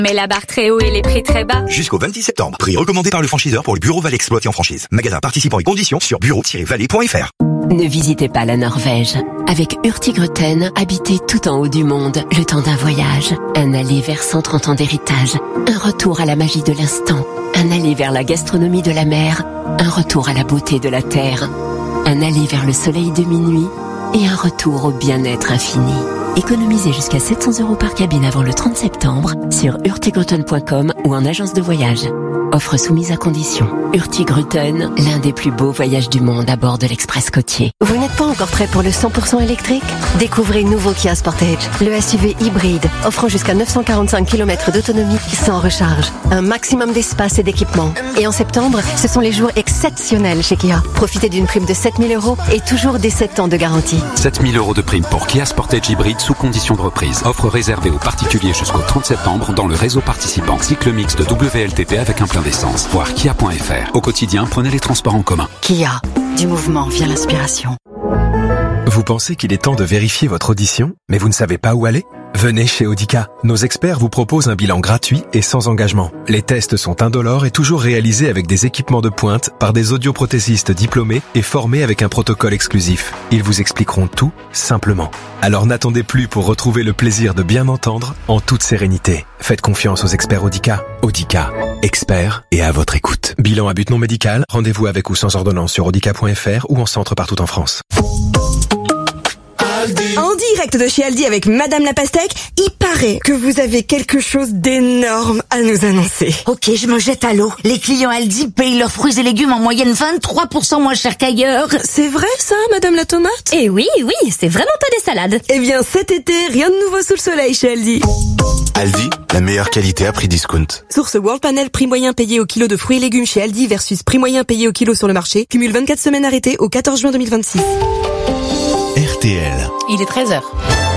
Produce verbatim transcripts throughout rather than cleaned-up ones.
Mais la barre très haut et les prix très bas. Jusqu'au vingt-six septembre. Prix recommandé par le franchiseur pour le bureau Valais exploité en franchise. Magasin participant et conditions sur bureau tiret valais point f r. Ne visitez pas la Norvège. Avec Hurtigruten, habitez tout en haut du monde, le temps d'un voyage. Un aller vers cent trente ans d'héritage. Un retour à la magie de l'instant. Un aller vers la gastronomie de la mer. Un retour à la beauté de la terre. Un aller vers le soleil de minuit. Et un retour au bien-être infini. Économisez jusqu'à sept cents euros par cabine avant le trente septembre sur hurtigruten point com ou en agence de voyage. Offre soumise à condition. Hurtigruten, l'un des plus beaux voyages du monde à bord de l'Express côtier. Vous n'êtes pas encore prêt pour le cent pour cent électrique ? Découvrez le nouveau Kia Sportage, le S U V hybride, offrant jusqu'à neuf cent quarante-cinq kilomètres d'autonomie sans recharge. Un maximum d'espace et d'équipement. Et en septembre, ce sont les jours exceptionnels chez Kia. Profitez d'une prime de sept mille euros et toujours des sept ans de garantie. sept mille euros de prime pour Kia Sportage hybride sous condition de reprise. Offre réservée aux particuliers jusqu'au trente septembre dans le réseau participant. Cycle mix de W L T P avec un plein d'essence. Voir kia point f r. Au quotidien, prenez les transports en commun. Kia, du mouvement vient l'inspiration. Vous pensez qu'il est temps de vérifier votre audition, mais vous ne savez pas où aller ? Venez chez Audica. Nos experts vous proposent un bilan gratuit et sans engagement. Les tests sont indolores et toujours réalisés avec des équipements de pointe par des audioprothésistes diplômés et formés avec un protocole exclusif. Ils vous expliqueront tout simplement. Alors n'attendez plus pour retrouver le plaisir de bien entendre en toute sérénité. Faites confiance aux experts Audica. Audica, experts et à votre écoute. Bilan à but non médical, rendez-vous avec ou sans ordonnance sur audica point f r ou en centre partout en France. En direct de chez Aldi avec Madame la Pastèque, il paraît que vous avez quelque chose d'énorme à nous annoncer. Ok, je me jette à l'eau. Les clients Aldi payent leurs fruits et légumes en moyenne vingt-trois pour cent moins cher qu'ailleurs. C'est vrai ça, Madame la Tomate ? Eh oui, oui, c'est vraiment pas des salades. Eh bien cet été, rien de nouveau sous le soleil chez Aldi. Aldi, la meilleure qualité à prix discount. Source World Panel, prix moyen payé au kilo de fruits et légumes chez Aldi versus prix moyen payé au kilo sur le marché. Cumule vingt-quatre semaines arrêtées au quatorze juin deux mille vingt-six. R T L. Il est treize heures.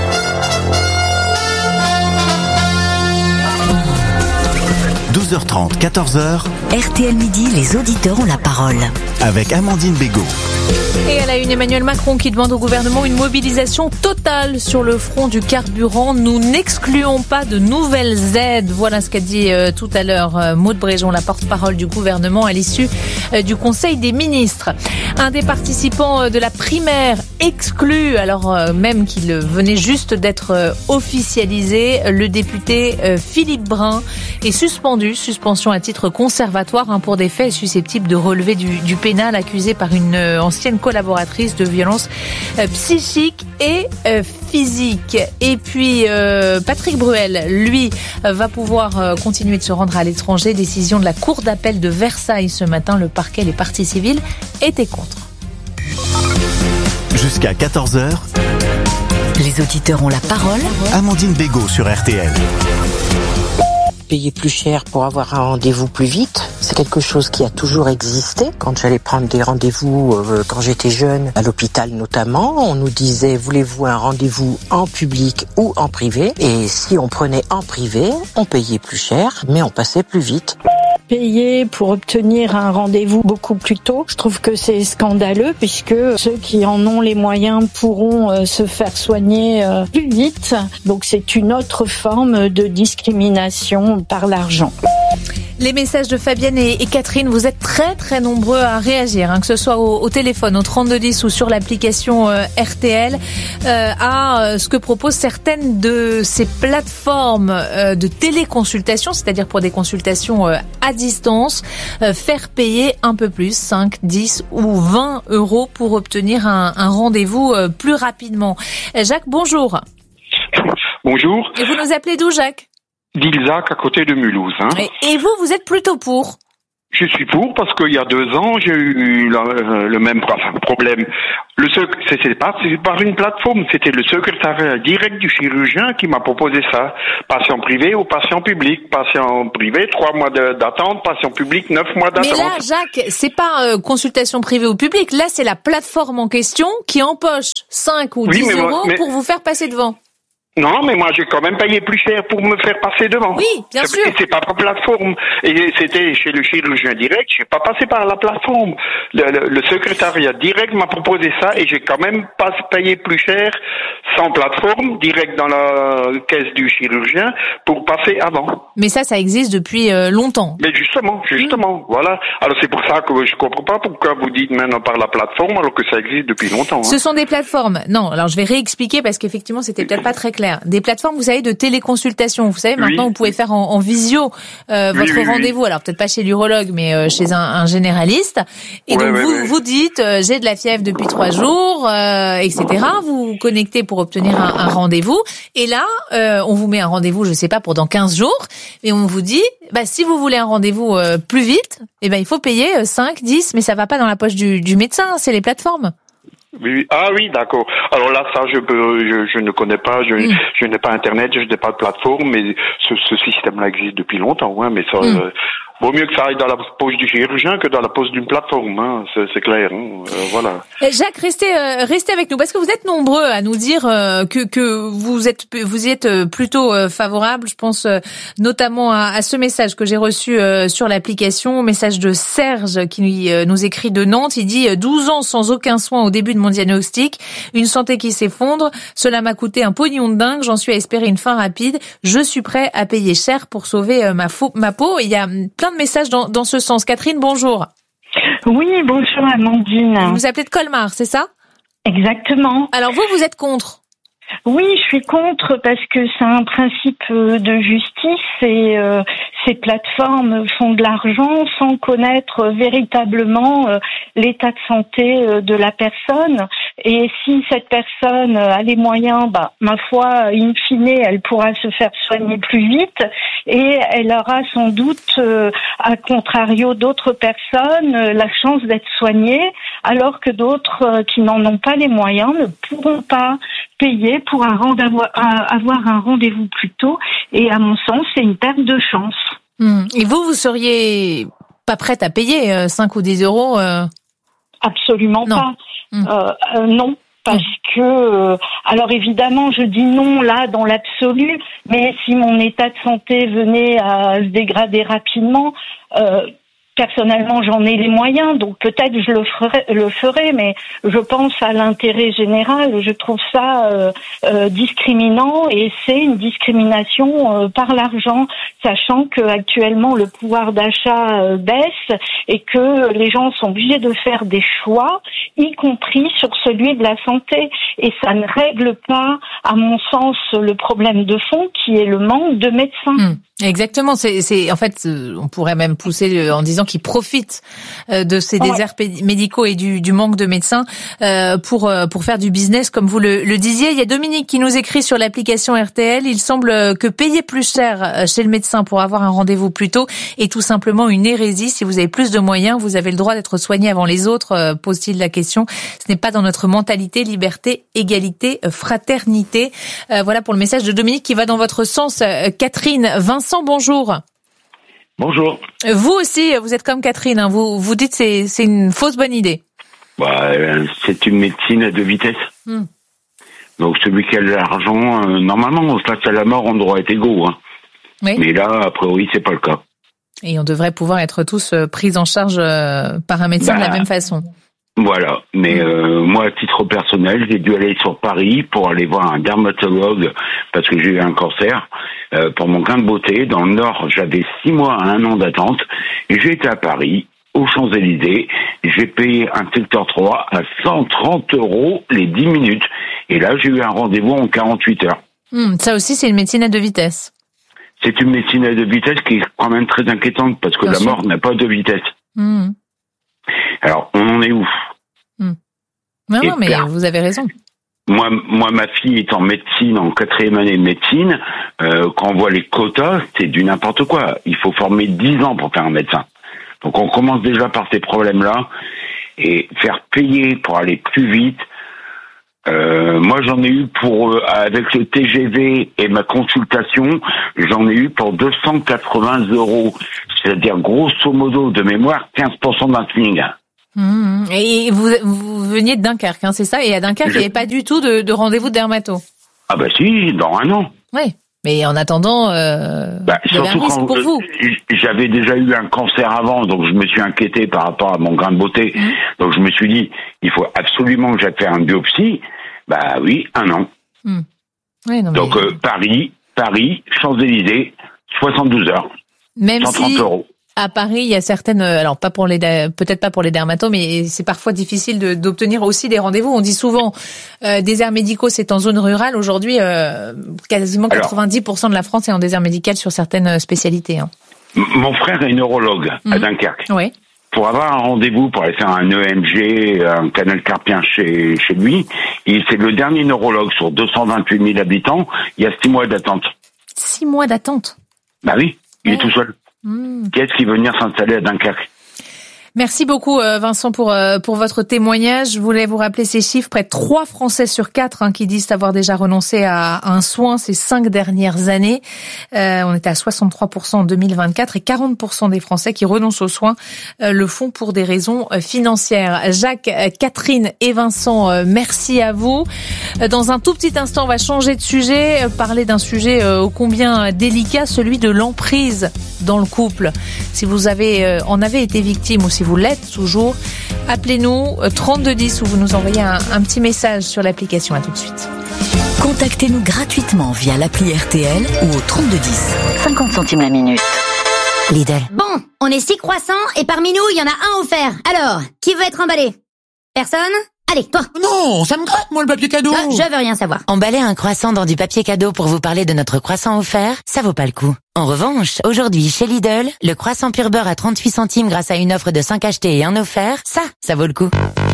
douze heures trente, quatorze heures. R T L Midi, les auditeurs ont la parole. Avec Amandine Bégaud. Et à la une, Emmanuel Macron qui demande au gouvernement une mobilisation totale sur le front du carburant. Nous n'excluons pas de nouvelles aides. Voilà ce qu'a dit euh, tout à l'heure euh, Maud Bréjon, la porte-parole du gouvernement à l'issue euh, du Conseil des ministres. Un des participants euh, de la primaire exclu, alors euh, même qu'il venait juste d'être euh, officialisé, le député euh, Philippe Brun est suspendu. Suspension à titre conservatoire hein, pour des faits susceptibles de relever du, du pénal, accusé par une euh, ancienne collaboratrice de violences euh, psychiques et euh, physiques. Et puis euh, Patrick Bruel, lui, euh, va pouvoir euh, continuer de se rendre à l'étranger. Décision de la Cour d'appel de Versailles ce matin. Le parquet, les parties civiles étaient contre. Jusqu'à quatorze heures. Les auditeurs ont la parole. Amandine Bégaud sur R T L. Payer plus cher pour avoir un rendez-vous plus vite, c'est quelque chose qui a toujours existé. Quand j'allais prendre des rendez-vous, euh, quand j'étais jeune, à l'hôpital notamment, on nous disait, voulez-vous un rendez-vous en public ou en privé ? Et si on prenait en privé, on payait plus cher, mais on passait plus vite. Payer pour obtenir un rendez-vous beaucoup plus tôt, je trouve que c'est scandaleux puisque ceux qui en ont les moyens pourront euh, se faire soigner euh, plus vite. Donc c'est une autre forme de discrimination par l'argent. Les messages de Fabienne et, et Catherine, vous êtes très très nombreux à réagir, hein, que ce soit au, au téléphone, au trente-deux dix ou sur l'application euh, R T L, euh, à euh, ce que proposent certaines de ces plateformes euh, de téléconsultation, c'est-à-dire pour des consultations euh, à distance, euh, faire payer un peu plus, cinq, dix ou vingt euros pour obtenir un, un rendez-vous euh, plus rapidement. Jacques, bonjour. Bonjour. Et vous nous appelez d'où, Jacques ? d'Ilzac à côté de Mulhouse. Hein. Et, et vous, vous êtes plutôt pour ? Je suis pour parce qu'il y a deux ans, j'ai eu la, euh, le même enfin, problème. Le sec- c'était pas c'est par une plateforme, c'était le secrétariat direct du chirurgien qui m'a proposé ça. Patient privé ou patient public. Patient privé, trois mois de, d'attente. Patient public, neuf mois d'attente. Mais là, Jacques, c'est pas euh, consultation privée ou publique. Là, c'est la plateforme en question qui empoche cinq ou dix oui, mais euros moi, mais... pour vous faire passer devant. Non, mais moi j'ai quand même payé plus cher pour me faire passer devant. Oui, bien c'est, sûr. C'est pas par plateforme. Et c'était chez le chirurgien direct, j'ai pas passé par la plateforme. Le, le, le secrétariat direct m'a proposé ça et j'ai quand même pas payé plus cher sans plateforme, direct dans la caisse du chirurgien, pour passer avant. Mais ça, ça existe depuis euh, longtemps. Mais justement, justement, mmh. voilà. Alors c'est pour ça que je comprends pas pourquoi vous dites maintenant par la plateforme alors que ça existe depuis longtemps. Ce hein. sont des plateformes. Non, alors je vais réexpliquer parce qu'effectivement c'était peut-être pas très clair. Des plateformes, vous savez, de téléconsultation. Vous savez, maintenant, oui. vous pouvez faire en, en visio euh, oui, votre oui, rendez-vous. Oui. Alors, peut-être pas chez l'urologue, mais euh, chez un, un généraliste. Et ouais, donc, ouais, vous ouais. vous dites, euh, j'ai de la fièvre depuis trois jours, euh, et cetera. Vous vous connectez pour obtenir un, un rendez-vous. Et là, euh, on vous met un rendez-vous, je sais pas, pour dans quinze jours. Et on vous dit, bah, si vous voulez un rendez-vous euh, plus vite, eh ben, il faut payer euh, cinq, dix, mais ça va pas dans la poche du, du médecin, c'est les plateformes. Oui, ah oui, d'accord. Alors là, ça, je peux, je, je ne connais pas, je, mm. je n'ai pas Internet, je n'ai pas de plateforme, mais ce, ce système-là existe depuis longtemps, hein, mais ça, mm. euh, vaut mieux que ça aille dans la poche du chirurgien que dans la poche d'une plateforme, hein, c'est, c'est clair, hein, euh, voilà. Jacques, restez, euh, restez avec nous, parce que vous êtes nombreux à nous dire euh, que, que vous êtes, vous y êtes plutôt euh, favorable. Je pense euh, notamment à, à ce message que j'ai reçu euh, sur l'application, message de Serge qui euh, nous écrit de Nantes. Il dit douze ans sans aucun soin au début de mon diagnostic, une santé qui s'effondre, cela m'a coûté un pognon de dingue, j'en suis à espérer une fin rapide, je suis prêt à payer cher pour sauver euh, ma, fo- ma peau. Il y a plein de messages dans, dans ce sens. Catherine, bonjour. Oui, bonjour Amandine. Vous vous appelez de Colmar, c'est ça ? Exactement. Alors vous, vous êtes contre ? Oui, je suis contre parce que c'est un principe de justice et euh, ces plateformes font de l'argent sans connaître véritablement euh, l'état de santé euh, de la personne. Et si cette personne a les moyens, bah, ma foi, in fine, elle pourra se faire soigner plus vite et elle aura sans doute, euh, à contrario d'autres personnes, euh, la chance d'être soignée, alors que d'autres euh, qui n'en ont pas les moyens ne pourront pas payer pour un rend- avoir un rendez-vous plus tôt. Et à mon sens, c'est une perte de chance. Mmh. Et vous, vous seriez pas prête à payer euh, cinq ou dix euros euh... Absolument non. pas. Mmh. Euh, euh, non. Parce que, euh, alors évidemment, je dis non là dans l'absolu, mais si mon état de santé venait à se dégrader rapidement, euh, personnellement, j'en ai les moyens, donc peut-être je le ferai, le ferai, mais je pense à l'intérêt général. Je trouve ça euh, euh, discriminant et c'est une discrimination euh, par l'argent, sachant que actuellement le pouvoir d'achat euh, baisse et que les gens sont obligés de faire des choix, y compris sur celui de la santé. Et ça ne règle pas, à mon sens, le problème de fond qui est le manque de médecins. Mmh. Exactement, c'est, c'est en fait, on pourrait même pousser en disant qu'ils profitent de ces ouais. déserts médicaux et du, du manque de médecins euh, pour pour faire du business, comme vous le, le disiez. Il y a Dominique qui nous écrit sur l'application R T L. Il semble que payer plus cher chez le médecin pour avoir un rendez-vous plus tôt est tout simplement une hérésie. Si vous avez plus de moyens, vous avez le droit d'être soigné avant les autres. Pose-t-il la question. Ce n'est pas dans notre mentalité. Liberté, égalité, fraternité. Euh, voilà pour le message de Dominique qui va dans votre sens. Catherine, Vincent. Bonjour. Bonjour. Vous aussi, vous êtes comme Catherine, hein, vous vous dites que c'est, c'est une fausse bonne idée. Bah, c'est une médecine à deux vitesses. Hmm. Donc celui qui a de l'argent, euh, normalement, face à la mort, on doit être égaux. Hein. Oui. Mais là, a priori, c'est pas le cas. Et on devrait pouvoir être tous euh, pris en charge euh, par un médecin bah, de la même façon. Voilà, mais euh, moi, à titre personnel, j'ai dû aller sur Paris pour aller voir un dermatologue parce que j'ai eu un cancer euh, pour mon gain de beauté. Dans le Nord, j'avais six mois à un an d'attente et j'ai été à Paris, aux Champs-Élysées. J'ai payé un secteur trois à cent trente euros les dix minutes. Et là, j'ai eu un rendez-vous en quarante-huit heures. Mmh, ça aussi, c'est une médecine à deux vitesses. C'est une médecine à deux vitesses qui est quand même très inquiétante parce que Bien la sûr. mort n'a pas deux vitesses. Mmh. Alors, on en est où ? mmh. Non, non, mais père, vous avez raison. Moi, moi, ma fille est en médecine, en quatrième année de médecine. Euh, quand on voit les quotas, c'est du n'importe quoi. Il faut former dix ans pour faire un médecin. Donc, on commence déjà par ces problèmes-là. Et faire payer pour aller plus vite. Euh, moi, j'en ai eu pour, euh, avec le T G V et ma consultation, j'en ai eu pour deux cent quatre-vingts euros. C'est-à-dire, grosso modo, de mémoire, quinze pour cent d'un SMIC. Mmh. Et vous, vous veniez de Dunkerque, hein, c'est ça? Et à Dunkerque, Je... il n'y avait pas du tout de, de rendez-vous de dermato. Ah bah si, dans un an. Oui. Mais en attendant, euh, bah, il y avait un risque quand, pour vous. J'avais déjà eu un cancer avant, donc je me suis inquiété par rapport à mon grain de beauté. Mmh. Donc je me suis dit, il faut absolument que j'aille faire une biopsie. Bah oui, un an. Mmh. Oui, non, donc mais... euh, Paris, Paris, Champs-Élysées, soixante-douze heures. Même cent trente si euros. À Paris, il y a certaines, alors pas pour les, peut-être pas pour les dermatos, mais c'est parfois difficile de, d'obtenir aussi des rendez-vous. On dit souvent, euh, déserts médicaux, c'est en zone rurale. Aujourd'hui, euh, quasiment alors, quatre-vingt-dix pour cent de la France est en désert médical sur certaines spécialités. Hein. Mon frère est neurologue mmh. à Dunkerque. Oui. Pour avoir un rendez-vous pour aller faire un E M G, un canal carpien chez, chez lui, il, c'est le dernier neurologue sur deux cent vingt-huit mille habitants. Il y a six mois d'attente. Six mois d'attente? Bah oui, il ouais. est tout seul. Mmh. Qui est-ce qui veut venir s'installer à Dunkerque? Merci beaucoup Vincent pour pour votre témoignage. Je voulais vous rappeler ces chiffres. Près de trois Français sur quatre hein, qui disent avoir déjà renoncé à un soin ces cinq dernières années. Euh, on était à soixante-trois pour cent en deux mille vingt-quatre et quarante pour cent des Français qui renoncent aux soins euh, le font pour des raisons euh, financières. Jacques, euh, Catherine et Vincent, euh, merci à vous. Euh, dans un tout petit instant, on va changer de sujet, euh, parler d'un sujet euh, ô combien délicat, celui de l'emprise dans le couple. Si vous avez euh, en avez été victime ou si vous l'êtes toujours, appelez-nous trente-deux dix ou vous nous envoyez un, un petit message sur l'application. À tout de suite. Contactez-nous gratuitement via l'appli R T L ou au trente-deux dix. cinquante centimes la minute. Lidl. Bon, on est six croissants et parmi nous, il y en a un offert. Alors, qui veut être emballé? Personne? Allez, toi. Non, ça me gratte, moi, le papier cadeau. Ah, je veux rien savoir. Emballer un croissant dans du papier cadeau pour vous parler de notre croissant offert, ça vaut pas le coup. En revanche, aujourd'hui, chez Lidl, le croissant pur beurre à trente-huit centimes grâce à une offre de cinq achetés et un offert, ça, ça vaut le coup.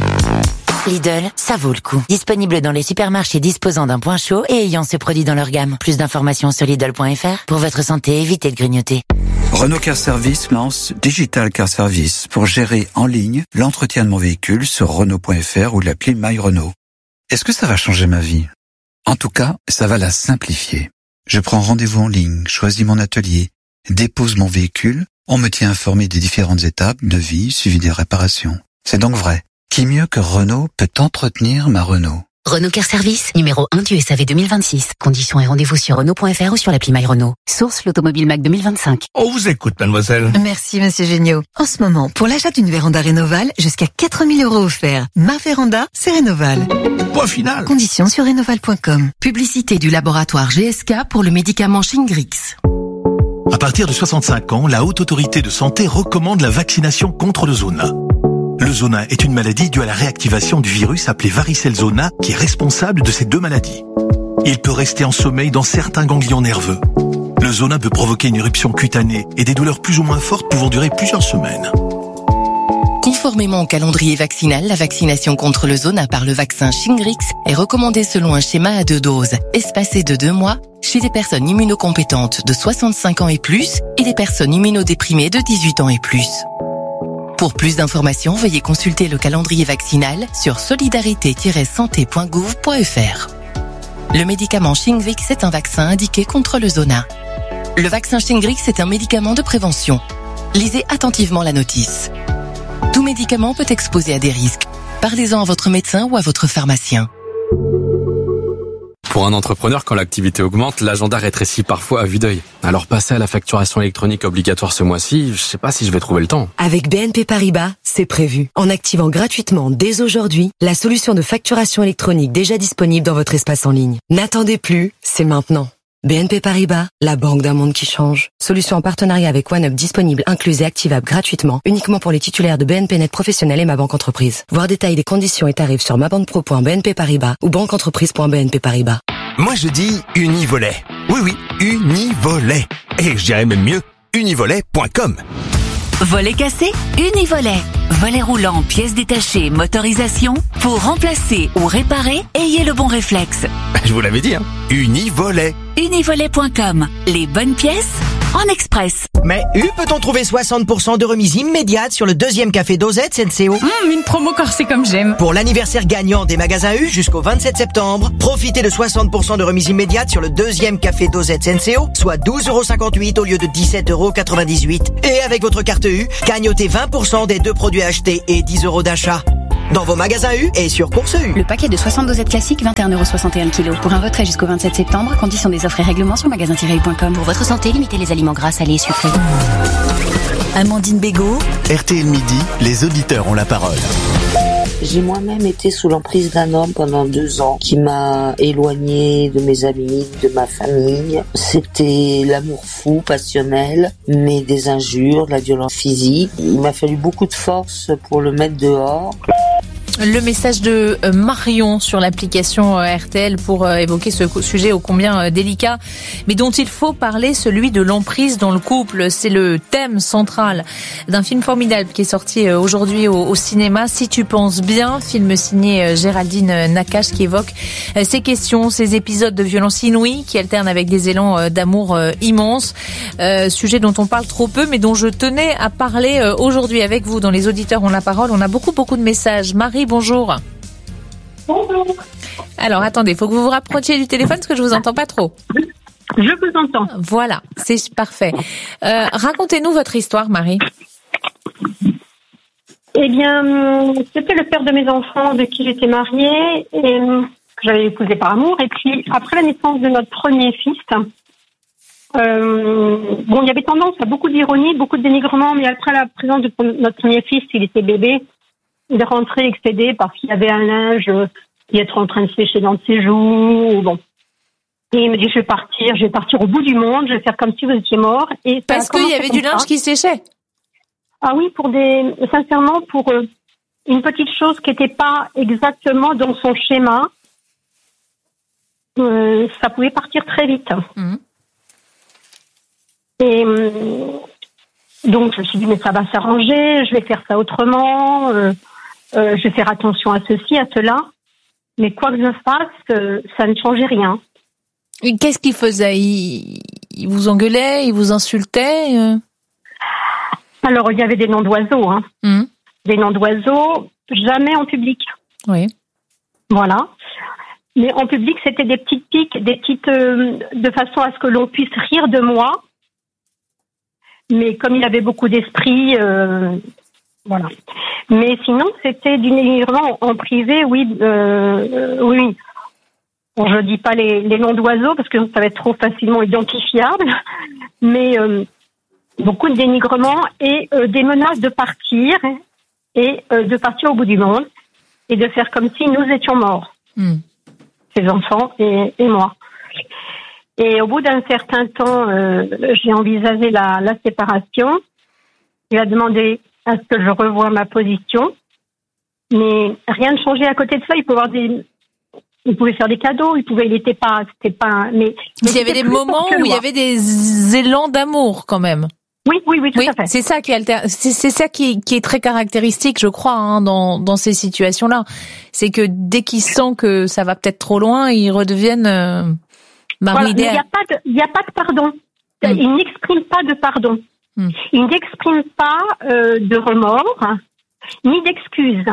Lidl, ça vaut le coup. Disponible dans les supermarchés disposant d'un point chaud et ayant ce produit dans leur gamme. Plus d'informations sur Lidl point F R. Pour votre santé, évitez de grignoter. Renault Car Service lance Digital Car Service pour gérer en ligne l'entretien de mon véhicule sur Renault point F R ou l'appli My Renault. Est-ce que ça va changer ma vie? En tout cas, ça va la simplifier. Je prends rendez-vous en ligne, choisis mon atelier, dépose mon véhicule, on me tient informé des différentes étapes, devis, suivi des réparations. C'est donc vrai. Qui mieux que Renault peut entretenir ma Renault? Renault Car Service, numéro un du S A V deux mille vingt-six. Conditions et rendez-vous sur Renault point F R ou sur l'appli My Renault. Source l'Automobile Mac deux mille vingt-cinq. On vous écoute, mademoiselle. Merci, monsieur Géniaud. En ce moment, pour l'achat d'une véranda Rénoval, jusqu'à quatre mille euros offerts. Ma véranda, c'est Rénoval. Point final. Conditions sur rénoval point com. Publicité du laboratoire G S K pour le médicament Shingrix. À partir de soixante-cinq ans, la Haute Autorité de Santé recommande la vaccination contre le zona. Le zona est une maladie due à la réactivation du virus appelé varicelle zona qui est responsable de ces deux maladies. Il peut rester en sommeil dans certains ganglions nerveux. Le zona peut provoquer une éruption cutanée et des douleurs plus ou moins fortes pouvant durer plusieurs semaines. Conformément au calendrier vaccinal, la vaccination contre le zona par le vaccin Shingrix est recommandée selon un schéma à deux doses, espacé de deux mois, chez des personnes immunocompétentes de soixante-cinq ans et plus et des personnes immunodéprimées de dix-huit ans et plus. Pour plus d'informations, veuillez consulter le calendrier vaccinal sur solidarité tiret santé point gouv point F R. Le médicament Shingrix est un vaccin indiqué contre le zona. Le vaccin Shingrix est un médicament de prévention. Lisez attentivement la notice. Tout médicament peut exposer à des risques. Parlez-en à votre médecin ou à votre pharmacien. Pour un entrepreneur, quand l'activité augmente, l'agenda rétrécit parfois à vue d'œil. Alors passer à la facturation électronique obligatoire ce mois-ci, je sais pas si je vais trouver le temps. Avec B N P Paribas, c'est prévu. En activant gratuitement dès aujourd'hui la solution de facturation électronique déjà disponible dans votre espace en ligne. N'attendez plus, c'est maintenant. B N P Paribas, la banque d'un monde qui change. Solution en partenariat avec OneUp disponible, incluse et activable gratuitement, uniquement pour les titulaires de B N P Net Professionnel et Ma Banque Entreprise. Voir détail des conditions et tarifs sur mabanquepro point b n p paribas ou banqueentreprise point b n p paribas. Moi je dis Univolet. Oui oui, Univolet. Et je dirais même mieux, univolet point com. Volet cassé, Univolet. Volet roulant, pièces détachées, motorisation. Pour remplacer ou réparer, ayez le bon réflexe. Je vous l'avais dit, hein. Univolet. Univolet point com. Les bonnes pièces en express. Mais U, peut-on trouver soixante pour cent de remise immédiate sur le deuxième café Dosette S N C O? Mmh, une promo corsée comme j'aime. Pour l'anniversaire gagnant des magasins U jusqu'au vingt-sept septembre, profitez de soixante pour cent de remise immédiate sur le deuxième café Dosette S N C O, soit douze euros cinquante-huit au lieu de dix-sept euros quatre-vingt-dix-huit. Et avec votre carte U, gagnotez vingt pour cent des deux produits achetés et dix euros d'achat. dans vos magasins U et sur Course U. Le paquet de soixante dosettes classiques, vingt et un euros soixante et un kilos. Pour un retrait jusqu'au vingt-sept septembre, conditions des offres et règlements sur magasin tiret u point com. Pour votre santé, limitez les aliments gras, salés et sucrés. Amandine Bégaud. R T L Midi, les auditeurs ont la parole. J'ai moi-même été sous l'emprise d'un homme pendant deux ans qui m'a éloignée de mes amis, de ma famille. C'était l'amour fou, passionnel, mais des injures, de la violence physique. Il m'a fallu beaucoup de force pour le mettre dehors. Le message de Marion sur l'application R T L pour évoquer ce sujet ô combien délicat, mais dont il faut parler, celui de l'emprise dans le couple. C'est le thème central d'un film formidable qui est sorti aujourd'hui au, au cinéma, Si tu penses bien, film signé Géraldine Nakache qui évoque ces questions, ces épisodes de violence inouïe qui alternent avec des élans d'amour immenses. Euh, sujet dont on parle trop peu, mais dont je tenais à parler aujourd'hui avec vous. Dans Les auditeurs ont la parole, on a beaucoup beaucoup de messages. Marie, bonjour. Bonjour. Alors, attendez, il faut que vous vous rapprochiez du téléphone parce que je vous entends pas trop. Je vous entends. Voilà, c'est parfait. Euh, racontez-nous votre histoire, Marie. Eh bien, c'était le père de mes enfants avec qui j'étais mariée et que j'avais épousé par amour. Et puis, après la naissance de notre premier fils, euh, bon, il y avait tendance à beaucoup d'ironie, beaucoup de dénigrement, mais après la présence de notre premier fils, il était bébé. Il est rentré excédé parce qu'il avait un linge qui était en train de sécher dans ses joues. Bon. Et il me dit, je vais partir, je vais partir au bout du monde, je vais faire comme si vous étiez mort. Et parce qu'il y avait du linge qui séchait. Ah oui, pour des, sincèrement, pour euh, une petite chose qui n'était pas exactement dans son schéma, euh, ça pouvait partir très vite. Mmh. Et euh, donc, je me suis dit, mais ça va s'arranger, je vais faire ça autrement. Euh, Euh, je vais faire attention à ceci, à cela, mais quoi que je fasse, euh, ça ne changeait rien. Et qu'est-ce qu'il faisait? il, il vous engueulait, il vous insultait euh... Alors, il y avait des noms d'oiseaux, hein. Mmh. Des noms d'oiseaux, jamais en public. Oui. Voilà. Mais en public, c'était des petites piques, des petites, euh, de façon à ce que l'on puisse rire de moi. Mais comme il avait beaucoup d'esprit, euh, voilà. Mais sinon, c'était du dénigrement en privé, oui, euh, oui. Bon, je dis pas les, les noms d'oiseaux parce que ça va être trop facilement identifiable, mais euh, beaucoup de dénigrement et euh, des menaces de partir et euh, de partir au bout du monde et de faire comme si nous étions morts, mmh. ses enfants et, et moi. Et au bout d'un certain temps, euh, j'ai envisagé la, la séparation. Il a demandé à ce que je revoie ma position, mais rien ne changeait à côté de ça. Il pouvait avoir des, il pouvait faire des cadeaux, il pouvait, il était pas, c'était pas, mais, mais il y avait des moments où il y avait des élans d'amour quand même. Oui, oui, oui, tout oui, à fait. C'est ça qui alter... c'est, c'est ça qui, qui est très caractéristique, je crois, hein, dans, dans ces situations-là. C'est que dès qu'ils sentent que ça va peut-être trop loin, ils redeviennent euh, mari voilà, idéal. Il n'y a pas de, il n'y a pas de pardon. Mm. Ils n'expriment pas de pardon. Mm. Ils n'expriment pas euh, de remords, ni d'excuses.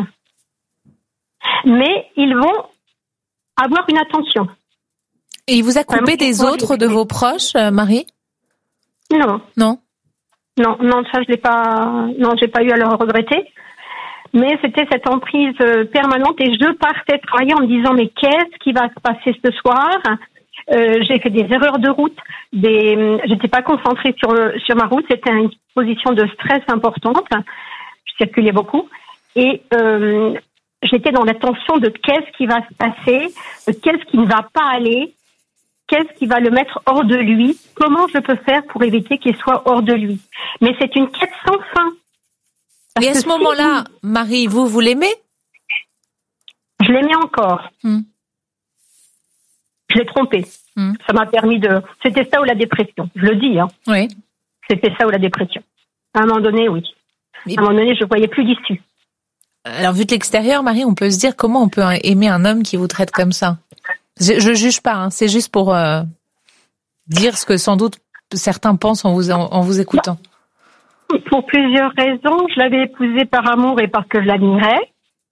Mais ils vont avoir une attention. Et il vous a coupé des autres de vos proches, euh, Marie? Non. Non. Non, non, ça je l'ai pas, non, j'ai pas eu à le regretter. Mais c'était cette emprise permanente et je partais travailler en me disant mais qu'est-ce qui va se passer ce soir? Euh, j'ai fait des erreurs de route, des, j'étais pas concentrée sur sur ma route, c'était une position de stress importante. Je circulais beaucoup et euh, j'étais dans la tension de qu'est-ce qui va se passer, de qu'est-ce qui ne va pas aller. Qu'est-ce qui va le mettre hors de lui? Comment je peux faire pour éviter qu'il soit hors de lui? Mais c'est une quête sans fin. Parce Et à ce si moment-là, il... Marie, vous, vous l'aimez? Je l'aimais encore. Hmm. Je l'ai trompé. Hmm. Ça m'a permis de... C'était ça ou la dépression. Je le dis, hein. Oui. C'était ça ou la dépression. À un moment donné, oui. Et... À un moment donné, je ne voyais plus d'issue. Alors, vu de l'extérieur, Marie, on peut se dire comment on peut aimer un homme qui vous traite comme ça? Je, je juge pas, hein. C'est juste pour euh, dire ce que sans doute certains pensent en vous en, en vous écoutant. Pour plusieurs raisons, je l'avais épousé par amour et parce que je l'admirais.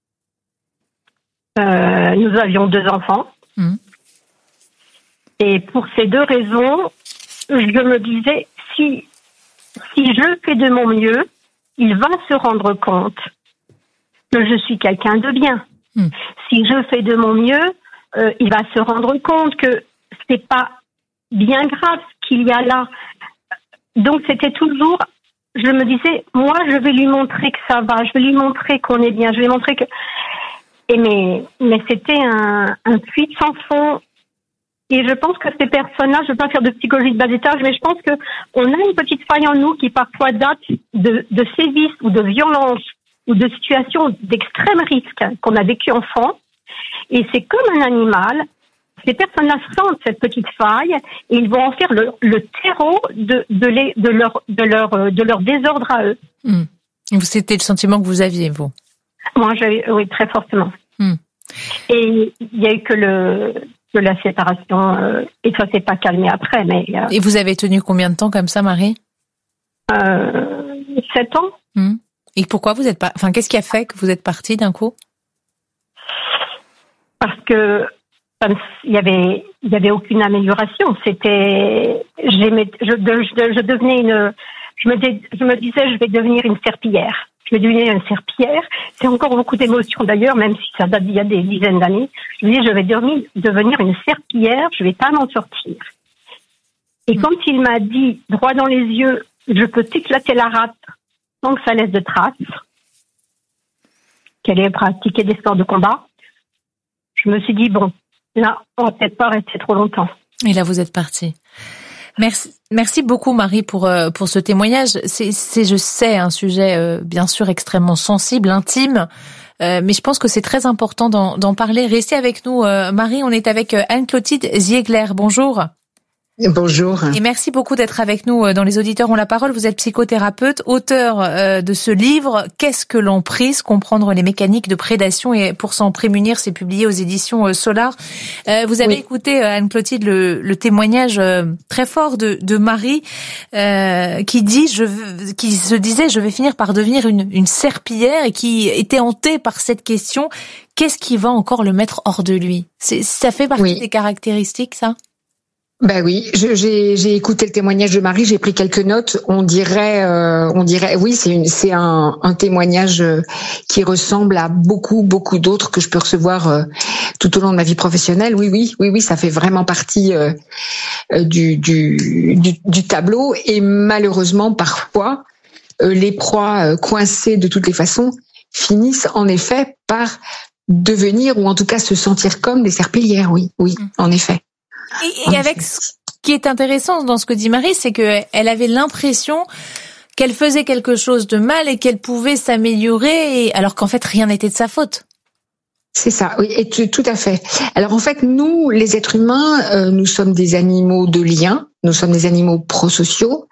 Euh, nous avions deux enfants. Mmh. Et pour ces deux raisons, je me disais, si, si je fais de mon mieux, il va se rendre compte que je suis quelqu'un de bien. Mmh. Si je fais de mon mieux, euh, il va se rendre compte que c'est pas bien grave ce qu'il y a là. Donc c'était toujours, je me disais, moi je vais lui montrer que ça va, je vais lui montrer qu'on est bien, je vais lui montrer que... Et mais, mais c'était un, un puits sans fond. Et je pense que ces personnes-là, je ne veux pas faire de psychologie de bas étage, mais je pense que on a une petite faille en nous qui parfois date de, de sévices ou de violences ou de situations d'extrême risque qu'on a vécu enfant. Et c'est comme un animal. Ces personnes-là sentent cette petite faille et ils vont en faire le, le terreau de, de, les, de, leur, de, leur, de leur désordre à eux. Mmh. C'était le sentiment que vous aviez, vous? Moi, j'avais, oui, très fortement. Mmh. Et il n'y a eu que le... de la séparation, euh, et ça s'est pas calmé après. Mais euh, et vous avez tenu combien de temps comme ça, Marie? euh, Sept ans. Mmh. Et pourquoi vous êtes pas... Enfin, qu'est-ce qui a fait que vous êtes partie d'un coup? Parce que il y avait, il y avait aucune amélioration. C'était, j'aimais, je, je, je devenais une, je me, dis, je me disais, je vais devenir une serpillière. Je vais devenir une serpillière. C'est encore beaucoup d'émotions d'ailleurs, même si ça date d'il y a des dizaines d'années. Je me dis, je vais devenir, devenir une serpillière, je vais pas m'en sortir. Et quand il m'a dit, droit dans les yeux, je peux t'éclater la rate sans que ça laisse de traces, qu'elle ait pratiqué des sports de combat, je me suis dit, bon, là, on va peut-être pas rester trop longtemps. Et là, vous êtes partie. Merci, merci beaucoup Marie pour euh, pour ce témoignage. C'est, c'est je sais un sujet euh, bien sûr extrêmement sensible, intime, euh, mais je pense que c'est très important d'en, d'en parler. Restez avec nous, euh, Marie. On est avec Anne-Clotilde Ziegler. Bonjour. Bonjour. Et merci beaucoup d'être avec nous dans Les Auditeurs ont la parole. Vous êtes psychothérapeute, auteur euh, de ce livre « Qu'est-ce que l'emprise ? Comprendre les mécaniques de prédation et pour s'en prémunir », c'est publié aux éditions euh, Solar. Euh, vous avez oui. écouté, euh, Anne-Clotilde, le, le témoignage euh, très fort de, de Marie euh, qui dit, je, qui se disait « Je vais finir par devenir une, une serpillière » et qui était hantée par cette question « Qu'est-ce qui va encore le mettre hors de lui ?» C'est, ça fait partie oui. des caractéristiques, ça ? Ben oui, je, j'ai, j'ai écouté le témoignage de Marie, j'ai pris quelques notes. On dirait, euh, on dirait, oui, c'est une, c'est un, un témoignage qui ressemble à beaucoup, beaucoup d'autres que je peux recevoir euh, tout au long de ma vie professionnelle. Oui, oui, oui, oui, ça fait vraiment partie euh, du, du, du, du tableau. Et malheureusement, parfois, euh, les proies euh, coincées de toutes les façons finissent en effet par devenir, ou en tout cas se sentir comme des serpillières. Oui, oui, en effet. Et, et avec ce qui est intéressant dans ce que dit Marie, c'est que elle avait l'impression qu'elle faisait quelque chose de mal et qu'elle pouvait s'améliorer, alors qu'en fait rien n'était de sa faute. C'est ça, oui, et tout à fait. Alors en fait, nous, les êtres humains, euh, nous sommes des animaux de lien, nous sommes des animaux prosociaux,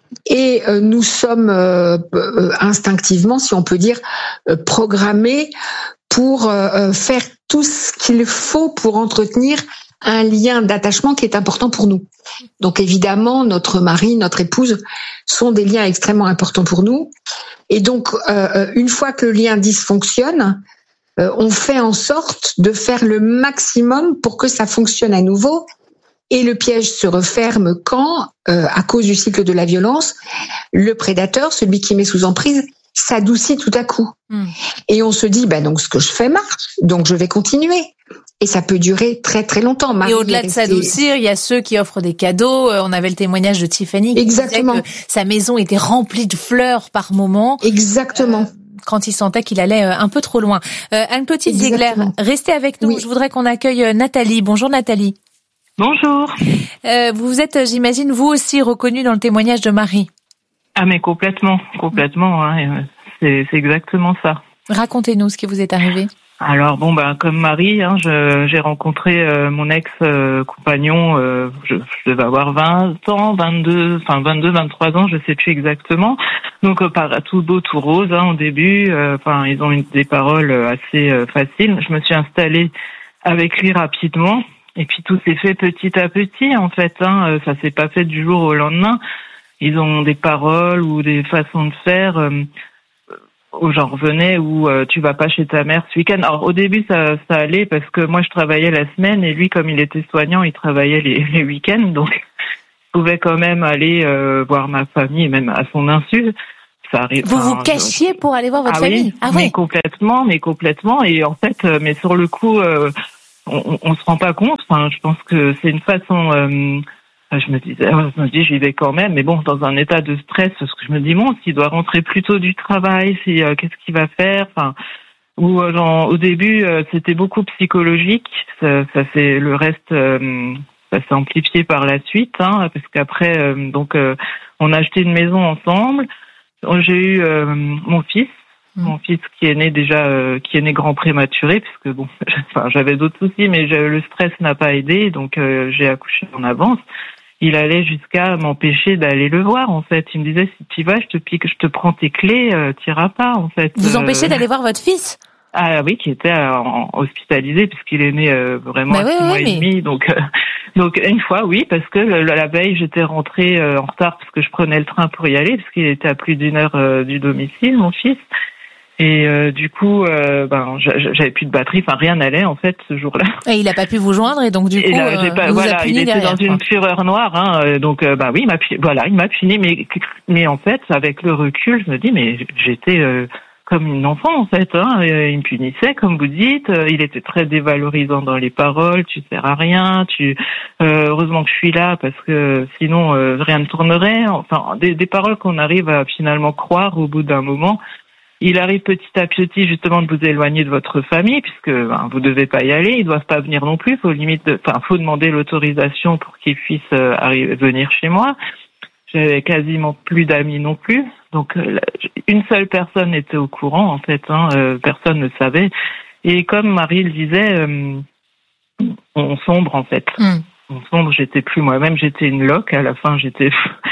et euh, nous sommes euh, euh, instinctivement, si on peut dire, euh, programmés pour euh, faire tout ce qu'il faut pour entretenir un lien d'attachement qui est important pour nous. Donc évidemment, notre mari, notre épouse sont des liens extrêmement importants pour nous. Et donc, euh, une fois que le lien dysfonctionne, euh, on fait en sorte de faire le maximum pour que ça fonctionne à nouveau. Et le piège se referme quand, euh, à cause du cycle de la violence, le prédateur, celui qui met sous emprise, s'adoucit tout à coup. Mmh. Et on se dit, bah donc ce que je fais marche, donc je vais continuer. Et ça peut durer très très longtemps. Marie, et au-delà de s'adoucir, il y a ceux qui offrent des cadeaux. On avait le témoignage de Tiffany qui Exactement. disait que sa maison était remplie de fleurs par moment. Exactement. Euh, quand il sentait qu'il allait un peu trop loin. Euh, Anne-Clotilde Ziegler, restez avec nous. Oui. Je voudrais qu'on accueille Nathalie. Bonjour Nathalie. Bonjour. Euh, vous êtes, j'imagine, vous aussi reconnue dans le témoignage de Marie. Ah mais complètement, complètement. Hein. C'est, c'est exactement ça. Racontez-nous ce qui vous est arrivé. Alors bon bah comme Marie, hein, je, j'ai rencontré euh, mon ex-compagnon, euh, je, je devais avoir vingt ans, vingt-deux, enfin vingt-deux, vingt-trois ans, je sais plus exactement. Donc euh, par tout beau, tout rose hein, au début. Enfin euh, ils ont eu des paroles assez euh, faciles. Je me suis installée avec lui rapidement et puis tout s'est fait petit à petit en fait. Hein, ça s'est pas fait du jour au lendemain. Ils ont des paroles ou des façons de faire. Euh, où j'en revenais, où euh, tu vas pas chez ta mère ce week-end. Alors au début ça ça allait parce que moi je travaillais la semaine et lui comme il était soignant il travaillait les, les week-ends donc je pouvais quand même aller euh, voir ma famille même à son insu. ça arrive. Vous enfin, vous cachiez je... pour aller voir votre ah famille? Oui, Ah mais oui. complètement, mais complètement. Et en fait, euh, mais sur le coup, euh, on, on se rend pas compte. Enfin, je pense que c'est une façon. Euh, je me disais, je me dis, j'y vais quand même. Mais bon, dans un état de stress, parce que je me dis, bon, s'il doit rentrer plus tôt du travail, si euh, qu'est-ce qu'il va faire? Enfin. Ou euh, genre, au début, euh, c'était beaucoup psychologique. Ça, ça c'est le reste, euh, ça s'est amplifié par la suite, hein, parce qu'après, euh, donc, euh, on a acheté une maison ensemble. J'ai eu euh, mon fils, mmh. mon fils qui est né déjà, euh, qui est né grand prématuré, puisque bon, enfin, j'avais d'autres soucis, mais le stress n'a pas aidé, donc euh, j'ai accouché en avance. Il allait jusqu'à m'empêcher d'aller le voir, en fait. Il me disait, si tu vas, je te pique, je te prends tes clés, euh, t'iras pas, en fait. Vous euh... empêchez d'aller voir votre fils? Ah oui, qui était euh, hospitalisé, puisqu'il est né euh, vraiment bah à oui, six oui, mois mais... et demi. Donc, euh, donc une fois, oui, parce que le, la veille, j'étais rentrée euh, en retard, parce que je prenais le train pour y aller, parce qu'il était à plus d'une heure euh, du domicile, mon fils. Et euh, du coup, euh, ben, j'avais plus de batterie, enfin rien n'allait en fait ce jour-là. Et il a pas pu vous joindre et donc du coup, là, euh, pas, il voilà, vous a puni il était derrière, dans quoi. une fureur noire, hein, donc euh, bah oui, il m'a voilà, il m'a puni, mais mais en fait, avec le recul, je me dis mais j'étais euh, comme une enfant en fait, hein, il me punissait comme vous dites, il était très dévalorisant dans les paroles, tu sers à rien, tu euh, heureusement que je suis là parce que sinon euh, rien ne tournerait, enfin des, des paroles qu'on arrive à finalement croire au bout d'un moment. Il arrive petit à petit justement de vous éloigner de votre famille puisque ben, vous devez pas y aller, ils doivent pas venir non plus. Faut limite, de, enfin faut demander l'autorisation pour qu'ils puissent euh, arriver venir chez moi. J'avais quasiment plus d'amis non plus, donc euh, une seule personne était au courant en fait, hein, euh, personne ne savait. Et comme Marie le disait, euh, on sombre en fait. Mm. On sombre. J'étais plus moi-même, j'étais une loque. À la fin, j'étais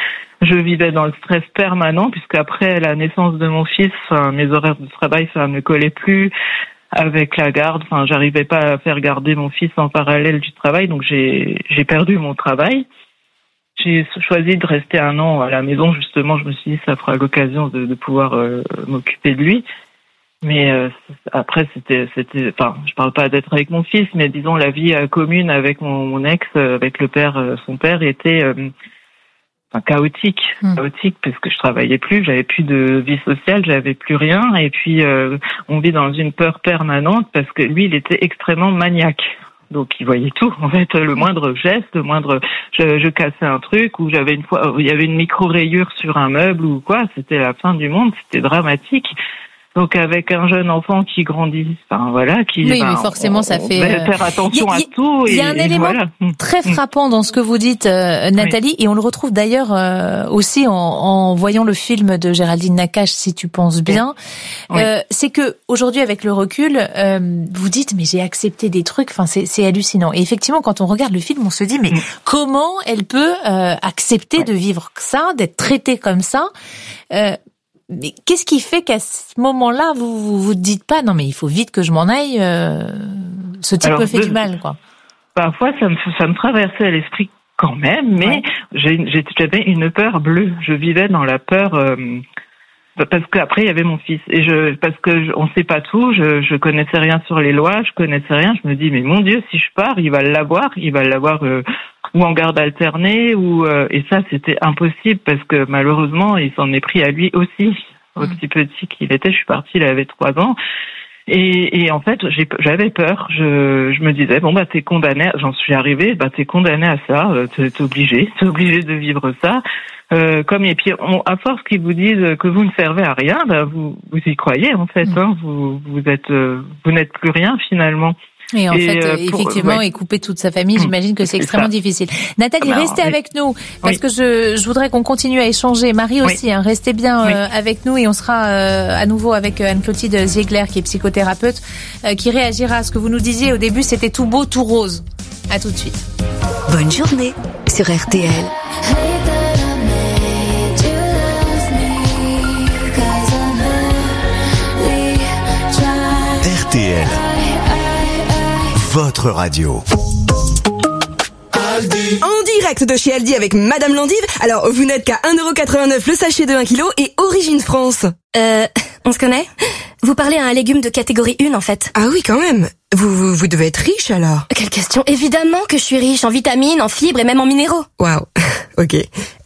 Je vivais dans le stress permanent puisque après la naissance de mon fils, enfin, mes horaires de travail, ça ne collait plus avec la garde. Enfin, j'arrivais pas à faire garder mon fils en parallèle du travail, donc j'ai j'ai perdu mon travail. J'ai choisi de rester un an à la maison. Justement, je me suis dit ça fera l'occasion de, de pouvoir euh, m'occuper de lui. Mais euh, après, c'était, c'était, enfin, je parle pas d'être avec mon fils, mais disons la vie euh, commune avec mon, mon ex, euh, avec le père, euh, son père était euh, Enfin, chaotique, mmh. chaotique parce que je travaillais plus, j'avais plus de vie sociale, j'avais plus rien et puis euh, on vit dans une peur permanente parce que lui il était extrêmement maniaque. Donc il voyait tout, en fait, le moindre geste, le moindre je, je cassais un truc ou j'avais une fois il y avait une micro rayure sur un meuble ou quoi, c'était la fin du monde, c'était dramatique. Donc avec un jeune enfant qui grandit, enfin voilà, qui oui, ben, mais forcément on, ça on fait euh... faire attention y a, y, à tout. Il y a un et, élément et voilà. très frappant dans ce que vous dites, euh, Nathalie, oui. Et on le retrouve d'ailleurs euh, aussi en, en voyant le film de Géraldine Nakache, si tu penses bien. Oui. Euh, c'est que aujourd'hui, avec le recul, euh, vous dites mais j'ai accepté des trucs. Enfin, c'est, c'est hallucinant. Et effectivement, quand on regarde le film, on se dit mais oui. comment elle peut euh, accepter oui. de vivre ça, d'être traitée comme ça. Euh, Mais qu'est-ce qui fait qu'à ce moment-là, vous vous, vous dites pas non mais il faut vite que je m'en aille, euh, ce type Alors, me fait de, du mal, quoi. Parfois, ça me ça me traversait à l'esprit quand même, mais ouais. j'ai, j'ai, j'avais une peur bleue. Je vivais dans la peur euh, parce qu'après il y avait mon fils et je parce que je, on sait pas tout. Je je connaissais rien sur les lois, je connaissais rien. Je me dis mais mon Dieu, si je pars, il va l'avoir, il va l'avoir. Euh, ou en garde alternée, ou euh, et ça c'était impossible parce que malheureusement il s'en est pris à lui aussi, au petit petit qu'il était. Je suis partie, il avait trois ans, et, et en fait j'ai, j'avais peur. Je, je me disais bon bah t'es condamné, j'en suis arrivée, bah t'es condamné à ça, t'es, t'es obligé, t'es obligé de vivre ça. Euh, comme et puis on, à force qu'ils vous disent que vous ne servez à rien, bah vous vous y croyez en fait, hein, vous vous êtes euh, vous n'êtes plus rien finalement. Et en et fait, euh, pour, effectivement, ouais. et couper toute sa famille, j'imagine que c'est, c'est extrêmement ça. difficile. Nathalie, ah ben, restez oui. avec nous, parce oui. que je, je voudrais qu'on continue à échanger. Marie aussi, oui. hein, restez bien oui. euh, avec nous et on sera euh, à nouveau avec Anne-Clotilde Ziegler, qui est psychothérapeute, euh, qui réagira à ce que vous nous disiez au début, c'était tout beau, tout rose. À tout de suite. Bonne journée sur R T L. R T L. Votre radio. En direct de chez Aldi avec Madame Landive. Alors, vous n'êtes qu'à un euro quatre-vingt-neuf le sachet de un kilo et Origine France. Euh, on se connaît ? Vous parlez à un légume de catégorie un, en fait. Ah oui, quand même. Vous, vous, vous devez être riche, alors. Quelle question. Évidemment que je suis riche en vitamines, en fibres et même en minéraux. Waouh. Ok.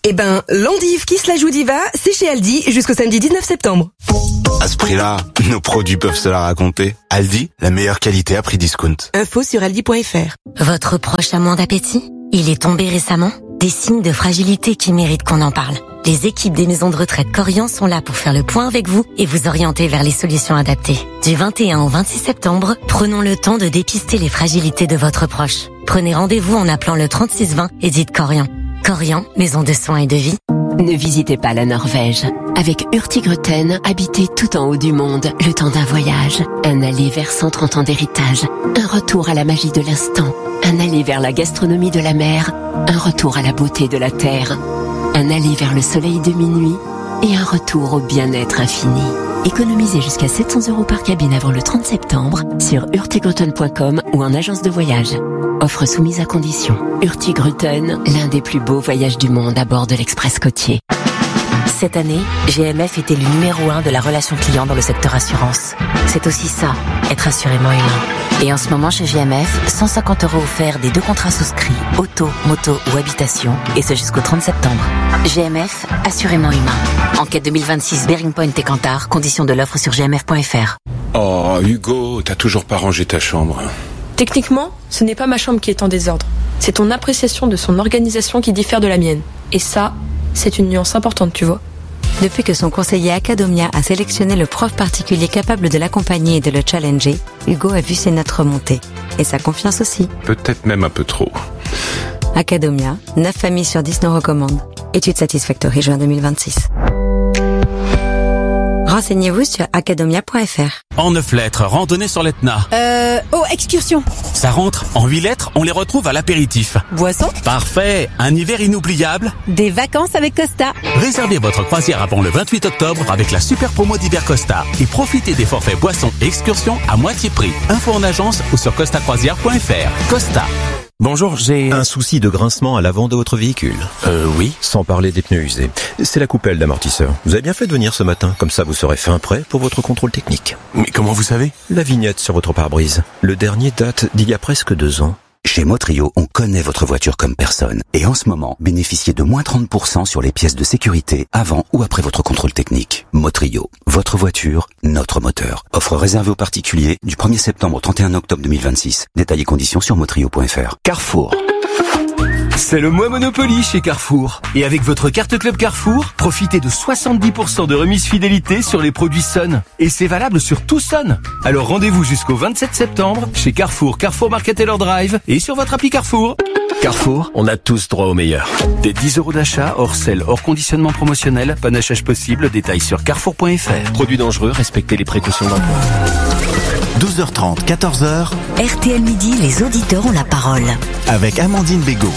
Eh ben, l'endive qui se la joue diva, c'est chez Aldi jusqu'au samedi dix-neuf septembre. À ce prix-là, nos produits peuvent se la raconter. Aldi, la meilleure qualité à prix discount. Info sur aldi point fr. Votre proche a moins d'appétit? Il est tombé récemment? Des signes de fragilité qui méritent qu'on en parle. Les équipes des maisons de retraite Corian sont là pour faire le point avec vous et vous orienter vers les solutions adaptées. Du vingt et un au vingt-six septembre, prenons le temps de dépister les fragilités de votre proche. Prenez rendez-vous en appelant le trente-six vingt et dites Corian. Corian, maison de soins et de vie. Ne visitez pas la Norvège. Avec Hurtigruten, habitez tout en haut du monde, le temps d'un voyage. Un aller vers cent trente ans d'héritage. Un retour à la magie de l'instant. Un aller vers la gastronomie de la mer. Un retour à la beauté de la terre. Un aller vers le soleil de minuit. Et un retour au bien-être infini. Économisez jusqu'à sept cents euros par cabine avant le trente septembre sur hurtigruten point com ou en agence de voyage. Offre soumise à condition. Hurtigruten, l'un des plus beaux voyages du monde à bord de l'Express côtier. Cette année, G M F était le numéro un de la relation client dans le secteur assurance. C'est aussi ça, être assurément humain. Et en ce moment chez G M F, cent cinquante euros offerts des deux contrats souscrits, auto, moto ou habitation, et ce jusqu'au trente septembre. G M F, assurément humain. Enquête deux mille vingt-six, Bearing Point et Kantar, conditions de l'offre sur g m f point f r. Oh, Hugo, t'as toujours pas rangé ta chambre. Techniquement, ce n'est pas ma chambre qui est en désordre. C'est ton appréciation de son organisation qui diffère de la mienne. Et ça, c'est une nuance importante, tu vois. Depuis que son conseiller Acadomia a sélectionné le prof particulier capable de l'accompagner et de le challenger, Hugo a vu ses notes remonter. Et sa confiance aussi. Peut-être même un peu trop. Acadomia, neuf familles sur dix nous recommandent. Étude Satisfactory juin deux mille vingt-six. Renseignez-vous sur acadomia point f r. En neuf lettres, randonnée sur l'Etna. Euh... Oh, excursion. Ça rentre. En huit lettres, on les retrouve à l'apéritif. Boisson. Parfait. Un hiver inoubliable. Des vacances avec Costa. Réservez votre croisière avant le vingt-huit octobre avec la super promo d'hiver Costa. Et profitez des forfaits boissons et excursions à moitié prix. Info en agence ou sur costa croisière point f r. Costa. Bonjour, j'ai... Un souci de grincement à l'avant de votre véhicule. Euh, oui. Sans parler des pneus usés. C'est la coupelle d'amortisseur. Vous avez bien fait de venir ce matin, comme ça vous serez fin prêt pour votre contrôle technique. Mais comment vous savez? La vignette sur votre pare-brise. Le dernier date d'il y a presque deux ans. Chez Motrio, on connaît votre voiture comme personne. Et en ce moment, bénéficiez de moins trente pour cent sur les pièces de sécurité avant ou après votre contrôle technique. Motrio, votre voiture, notre moteur. Offre réservée aux particuliers du premier septembre au trente et un octobre deux mille vingt-six. Détails et conditions sur motrio point f r. Carrefour. C'est le mois Monopoly chez Carrefour. Et avec votre carte Club Carrefour, profitez de soixante-dix pour cent de remise fidélité sur les produits Sun. Et c'est valable sur tout Sun. Alors rendez-vous jusqu'au vingt-sept septembre chez Carrefour, Carrefour Market Taylor Drive et sur votre appli Carrefour. Carrefour, on a tous droit au meilleur. Des dix euros d'achat, hors sel, hors conditionnement promotionnel, panachage possible, détails sur carrefour point f r. Produits dangereux, respectez les précautions d'emploi. douze heures trente, quatorze heures. R T L Midi, les auditeurs ont la parole. Avec Amandine Bégaud.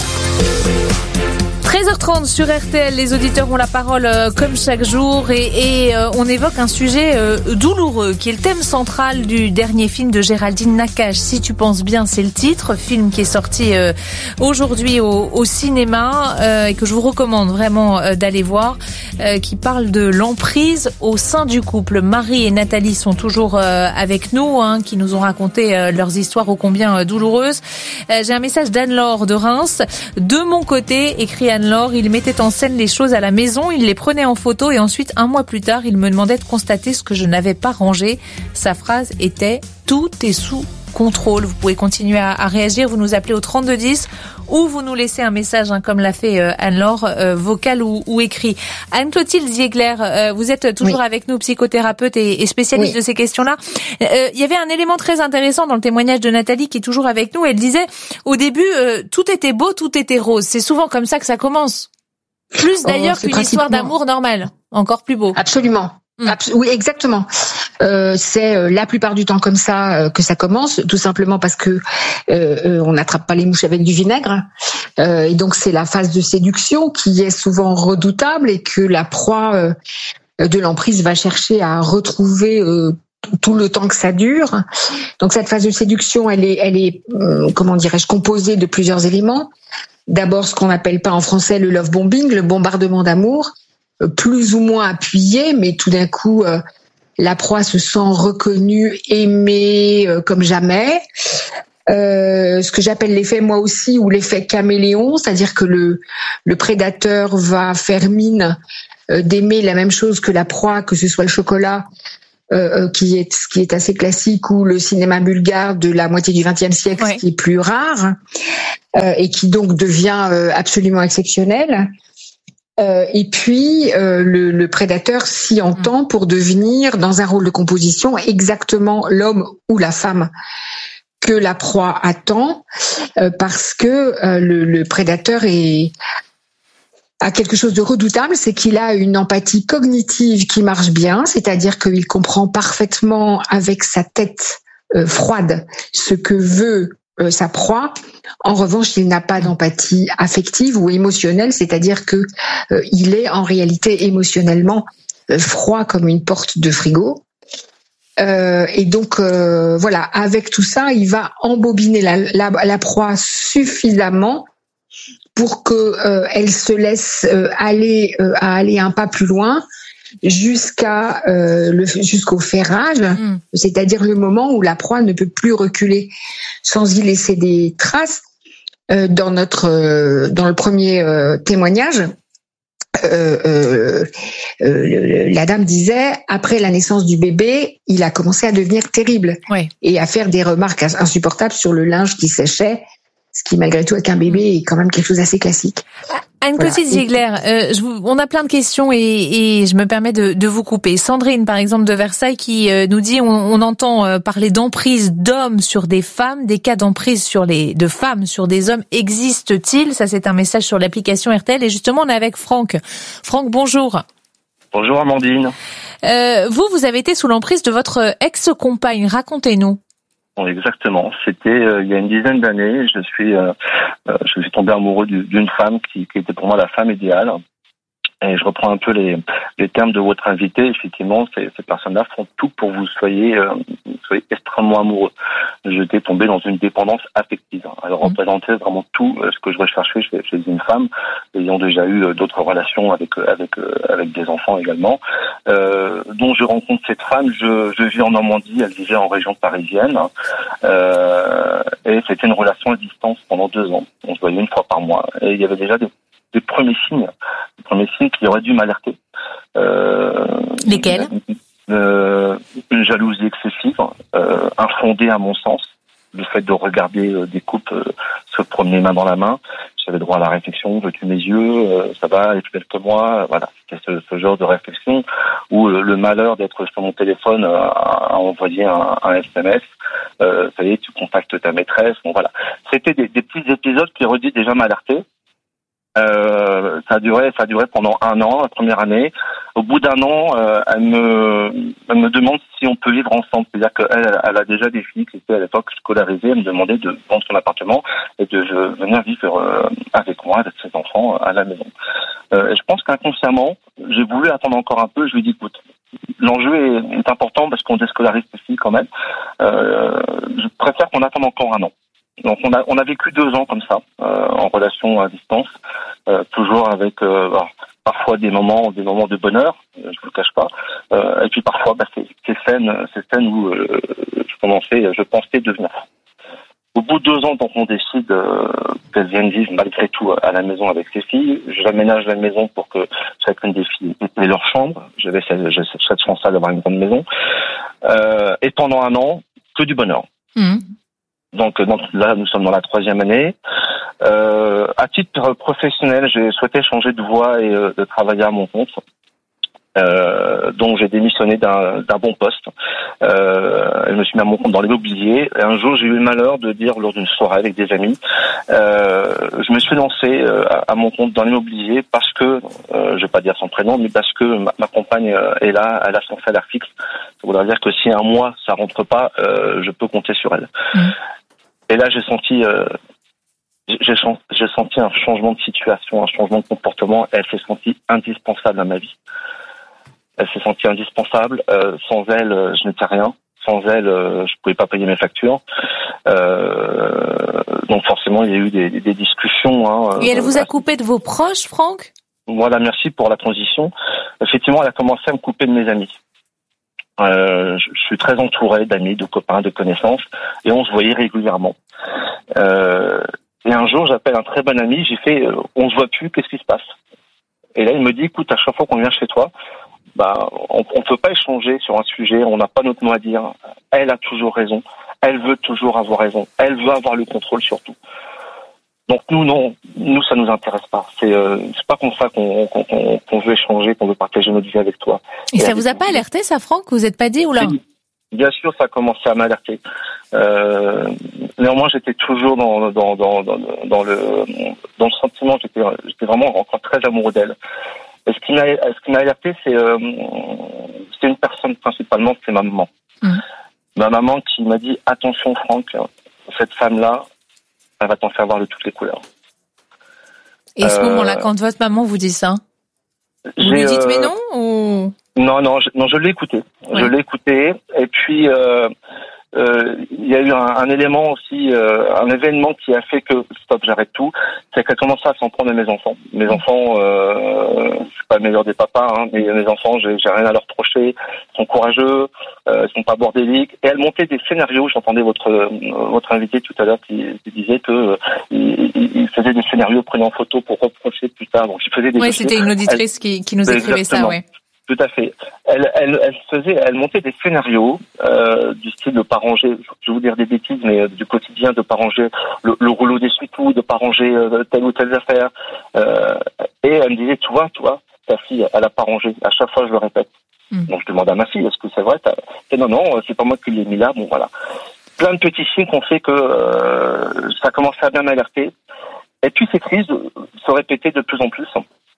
treize heures trente sur R T L, les auditeurs ont la parole euh, comme chaque jour et, et euh, on évoque un sujet euh, douloureux qui est le thème central du dernier film de Géraldine Nakache. Si tu penses bien, c'est le titre, film qui est sorti euh, aujourd'hui au, au cinéma euh, et que je vous recommande vraiment euh, d'aller voir, euh, qui parle de l'emprise au sein du couple. Marie et Nathalie sont toujours euh, avec nous, hein, qui nous ont raconté euh, leurs histoires ô combien euh, douloureuses. Euh, j'ai un message d'Anne-Laure de Reims. De mon côté, écrit Anne Anne-Laure, il mettait en scène les choses à la maison, il les prenait en photo et ensuite, un mois plus tard, il me demandait de constater ce que je n'avais pas rangé. Sa phrase était « Tout est sous contrôle ». Vous pouvez continuer à, à réagir, vous nous appelez au trente-deux dix ou vous nous laissez un message, hein, comme l'a fait euh, Anne-Laure, euh, vocal ou, ou écrit. Anne-Clotilde Ziegler, euh, vous êtes toujours oui. avec nous, psychothérapeute et, et spécialiste oui. de ces questions-là. Il euh, y avait un élément très intéressant dans le témoignage de Nathalie qui est toujours avec nous. Elle disait, au début, euh, tout était beau, tout était rose. C'est souvent comme ça que ça commence. Plus d'ailleurs oh, qu'une histoire d'amour normale. Encore plus beau. Absolument. Abs- oui, exactement. Euh, c'est euh, la plupart du temps comme ça euh, que ça commence, tout simplement parce que euh, on n'attrape pas les mouches avec du vinaigre. Euh, et donc c'est la phase de séduction qui est souvent redoutable et que la proie euh, de l'emprise va chercher à retrouver euh, tout le temps que ça dure. Donc cette phase de séduction, elle est, elle est, euh, comment dirais-je, composée de plusieurs éléments. D'abord, ce qu'on appelle pas en français le love bombing, le bombardement d'amour, plus ou moins appuyé, mais tout d'un coup, euh, la proie se sent reconnue, aimée euh, comme jamais. Euh, ce que j'appelle l'effet moi aussi ou l'effet caméléon, c'est-à-dire que le le prédateur va faire mine euh, d'aimer la même chose que la proie, que ce soit le chocolat, euh, qui est qui est assez classique, ou le cinéma bulgare de la moitié du vingtième siècle, ouais. qui est plus rare euh, et qui donc devient euh, absolument exceptionnel. Euh, et puis euh, le, le prédateur s'y entend pour devenir dans un rôle de composition exactement l'homme ou la femme que la proie attend, euh, parce que euh, le, le prédateur est, a quelque chose de redoutable, c'est qu'il a une empathie cognitive qui marche bien, c'est-à-dire qu'il comprend parfaitement avec sa tête euh, froide ce que veut euh, sa proie. En revanche, il n'a pas d'empathie affective ou émotionnelle, c'est-à-dire que euh, il est en réalité émotionnellement euh, froid comme une porte de frigo. Euh, et donc euh, voilà, avec tout ça, il va embobiner la, la, la proie suffisamment pour que euh, elle se laisse euh, aller euh, à aller un pas plus loin jusqu'à euh, le jusqu'au ferrage, mmh. c'est-à-dire le moment où la proie ne peut plus reculer sans y laisser des traces. Euh, dans notre euh, dans le premier euh, témoignage, Euh, euh, euh, la dame disait, après la naissance du bébé, il a commencé à devenir terrible, oui. et à faire des remarques insupportables sur le linge qui séchait, ce qui malgré tout avec un bébé est quand même quelque chose d'assez classique. Anne-Clotilde voilà. Ziegler, euh, je vous, on a plein de questions et, et je me permets de, de vous couper. Sandrine, par exemple, de Versailles, qui euh, nous dit on, on entend euh, parler d'emprise d'hommes sur des femmes, des cas d'emprise sur les de femmes sur des hommes existent-ils? Ça, c'est un message sur l'application R T L. Et justement, on est avec Franck. Franck, bonjour. Bonjour Amandine. Euh, vous, vous avez été sous l'emprise de votre ex-compagne. Racontez-nous. Exactement. C'était euh, il y a une dizaine d'années. Je suis, euh, euh, je suis tombé amoureux d'une femme qui, qui était pour moi la femme idéale. Et je reprends un peu les, les termes de votre invité. Effectivement, ces, ces personnes-là font tout pour que vous soyez, euh, vous soyez extrêmement amoureux. J'étais tombé dans une dépendance affective. Elle représentait vraiment tout ce que je recherchais chez, chez une femme, ayant déjà eu d'autres relations avec avec avec des enfants également. Euh, dont je rencontre cette femme. Je, je vis en Normandie. Elle vivait en région parisienne. Euh, et c'était une relation à distance pendant deux ans. On se voyait une fois par mois. Et il y avait déjà des des premiers signes, des premiers signes qui auraient dû m'alerter. Euh, Lesquels ? euh, Une jalousie excessive, euh, infondée à mon sens. Le fait de regarder euh, des couples euh, se promener main dans la main. J'avais droit à la réflexion, veux-tu mes yeux, euh, ça va, elle est plus belle que moi. Voilà, c'était ce, ce genre de réflexion où euh, le malheur d'être sur mon téléphone euh, à, à envoyer un, un S M S. Euh, ça y est, tu contactes ta maîtresse. Bon voilà, c'était des, des petits épisodes qui auraient dû déjà m'alerter. Euh, ça a duré, ça a duré pendant un an, la première année. Au bout d'un an, euh, elle me, elle me demande si on peut vivre ensemble. C'est-à-dire qu'elle, elle a déjà défini que c'était à l'époque scolarisée. Elle me demandait de vendre son appartement et de venir vivre euh, avec moi, avec ses enfants, à la maison. Euh, et je pense qu'inconsciemment, j'ai voulu attendre encore un peu. Je lui ai dit, écoute, l'enjeu est, est important parce qu'on déscolarise ces filles quand même. Euh, je préfère qu'on attende encore un an. Donc on a on a vécu deux ans comme ça euh, en relation à distance, euh, toujours avec euh, alors, parfois des moments des moments de bonheur, euh, je vous le cache pas, euh, et puis parfois bah, ces, ces scènes ces scènes où euh, je commençais je pensais devenir. Au bout de deux ans, donc on décide euh, qu'elles viennent vivre malgré tout à la maison avec ses filles. J'aménage la maison pour que chacune des filles ait leur chambre. J'avais cette, cette chance-là d'avoir une grande maison. Euh, et pendant un an, que du bonheur. Mmh. Donc, donc là, nous sommes dans la troisième année. Euh, à titre professionnel, j'ai souhaité changer de voie et euh, de travailler à mon compte. Euh, donc, j'ai démissionné d'un, d'un bon poste. Euh, je me suis mis à mon compte dans l'immobilier. Et un jour, j'ai eu le malheur de dire lors d'une soirée avec des amis, euh, je me suis lancé euh, à, à mon compte dans l'immobilier parce que, euh, je vais pas dire son prénom, mais parce que ma, ma compagne euh, est là, elle a son salaire fixe. Ça voudrait dire que si un mois ça rentre pas, euh, je peux compter sur elle. Mmh. Et là, j'ai senti, euh, j'ai, j'ai senti un changement de situation, un changement de comportement. Elle s'est sentie indispensable à ma vie. Elle s'est sentie indispensable. Euh, sans elle, je n'étais rien. Sans elle, euh, je pouvais pas payer mes factures. Euh, donc forcément, il y a eu des, des discussions. Hein, Et elle vous a coupé de vos proches, Franck ? Voilà, merci pour la transition. Effectivement, elle a commencé à me couper de mes amis. Euh, je, je suis très entouré d'amis, de copains, de connaissances, et on se voyait régulièrement. Euh, et un jour, j'appelle un très bon ami, j'ai fait euh, « on se voit plus, qu'est-ce qui se passe ?» Et là, il me dit « écoute, à chaque fois qu'on vient chez toi, bah, on ne peut pas échanger sur un sujet, on n'a pas notre mot à dire. Elle a toujours raison, elle veut toujours avoir raison, elle veut avoir le contrôle sur tout. » Donc nous, non, nous, ça nous intéresse pas. C'est, euh, c'est pas comme ça qu'on, qu'on, qu'on veut échanger, qu'on veut partager notre vie avec toi. Et, Et ça vous a pas alerté, ça, Franck? Vous n'êtes pas dit, oula? Bien sûr, ça a commencé à m'alerter. Euh, néanmoins, j'étais toujours dans, dans, dans, dans, dans le, dans le sentiment, j'étais, j'étais vraiment encore très amoureux d'elle. Et ce qui m'a, ce qui m'a alerté, c'est, euh, c'est une personne principalement, c'est ma maman. Mmh. Ma maman qui m'a dit, attention, Franck, cette femme-là, elle va t'en faire voir de toutes les couleurs. Et à ce euh, moment-là, quand votre maman vous dit ça, vous lui dites euh, mais non ou... Non, non, je, non, je l'ai écouté. Ouais. Je l'ai écouté. Et puis, euh, euh, il y a eu un, un élément aussi, euh, un événement qui a fait que, stop, j'arrête tout, c'est qu'elle commençait à s'en prendre à mes enfants. Mes enfants, euh, c'est pas le meilleur des papas, hein, mais mes enfants, j'ai, j'ai rien à leur reprocher. Ils sont courageux, euh, ils sont pas bordéliques. Et elle montait des scénarios. J'entendais votre euh, votre invité tout à l'heure qui, qui disait que euh, il, il faisait des scénarios, prenait en photo pour reprocher plus tard. Donc, il faisait des. Oui, c'était une auditrice elle, qui, qui nous écrivait exactement. Ça, ouais. Tout à fait. Elle, elle, elle faisait, elle montait des scénarios euh, du style de pas ranger, je vais vous dire des bêtises, mais euh, du quotidien, de pas ranger le, le rouleau d'essuie-tout, de pas ranger euh, telle ou telle affaire. Euh, et elle me disait, tu vois, tu vois, ta fille, elle a pas rangé. À chaque fois, je le répète. Mm. Donc je demande à ma fille, est-ce que c'est vrai? Et non, non, c'est pas moi qui l'ai mis là. Bon, voilà. Plein de petits signes qu'on fait que euh, ça commençait à bien m'alerter. Et puis ces crises se répétaient de plus en plus,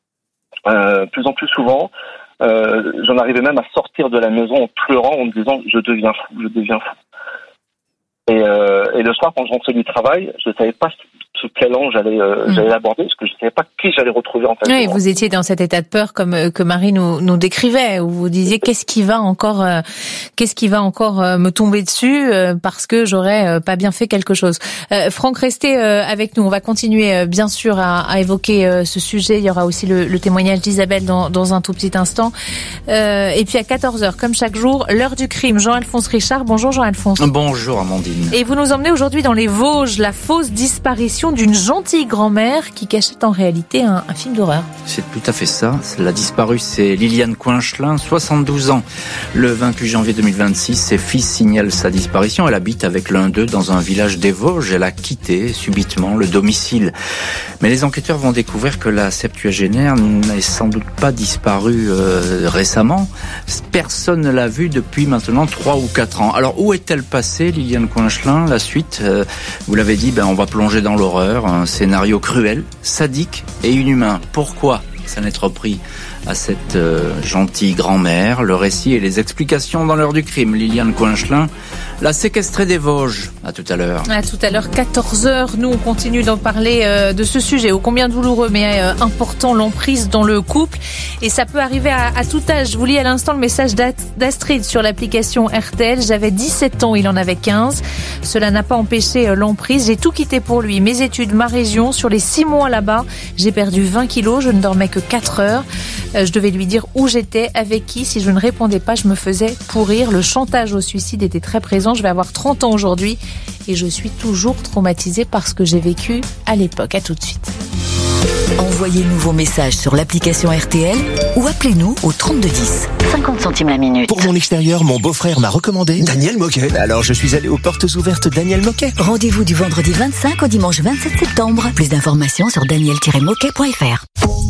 euh, plus en plus souvent. Euh, j'en arrivais même à sortir de la maison en pleurant, en me disant je deviens fou, je deviens fou. Et, euh, et le soir, quand je rentrais du travail, je ne savais pas sous quel angle j'allais, euh, mmh. j'allais l'aborder, parce que je ne savais pas qui j'allais retrouver en fait. Oui, vous étiez dans cet état de peur comme que Marie nous, nous décrivait, où vous disiez qu'est-ce qui va encore, euh, qu'est-ce qui va encore euh, me tomber dessus euh, parce que j'aurais euh, pas bien fait quelque chose. Euh, Franck, restez euh, avec nous. On va continuer euh, bien sûr à, à évoquer euh, ce sujet. Il y aura aussi le, le témoignage d'Isabelle dans, dans un tout petit instant. Euh, et puis à quatorze heures, comme chaque jour, l'heure du crime. Jean-Alphonse Richard. Bonjour Jean-Alphonse. Bonjour Amandine. Et vous nous emmenez aujourd'hui dans les Vosges, la fausse disparition d'une gentille grand-mère qui cachait en réalité un, un film d'horreur. C'est tout à fait ça. La disparue, c'est Liliane Coinchelin, soixante-douze ans. Le vingt-huit janvier deux mille vingt-six, ses fils signalent sa disparition. Elle habite avec l'un d'eux dans un village des Vosges. Elle a quitté subitement le domicile. Mais les enquêteurs vont découvrir que la septuagénaire n'est sans doute pas disparue euh, récemment. Personne ne l'a vue depuis maintenant trois ou quatre ans. Alors où est-elle passée, Liliane Coinchelin? La suite, euh, vous l'avez dit, ben on va plonger dans l'horreur. Un scénario cruel, sadique et inhumain. Pourquoi s'en être pris à cette euh, gentille grand-mère? Le récit et les explications dans l'heure du crime. Liliane Coinchelin, la séquestrée des Vosges. À tout à l'heure. À tout à l'heure, quatorze heures. Nous, on continue d'en parler euh, de ce sujet, ô combien douloureux, mais euh, important, l'emprise dans le couple. Et ça peut arriver à, à tout âge. Je vous lis à l'instant le message d'Astrid sur l'application R T L. J'avais dix-sept ans, il en avait quinze. Cela n'a pas empêché euh, l'emprise. J'ai tout quitté pour lui. Mes études, ma région. Sur les six mois là-bas, j'ai perdu vingt kilos. Je ne dormais que quatre heures. Euh, je devais lui dire où j'étais, avec qui. Si je ne répondais pas, je me faisais pourrir. Le chantage au suicide était très présent. Je vais avoir trente ans aujourd'hui et je suis toujours traumatisée par ce que j'ai vécu à l'époque. À tout de suite. Envoyez-nous vos messages sur l'application R T L ou appelez-nous au trente-deux dix. cinquante centimes la minute. Pour mon extérieur, mon beau-frère m'a recommandé Daniel Moquet. Alors je suis allé aux portes ouvertes Daniel Moquet. Rendez-vous du vendredi vingt-cinq au dimanche vingt-sept septembre. Plus d'informations sur daniel tiret moquet point f r.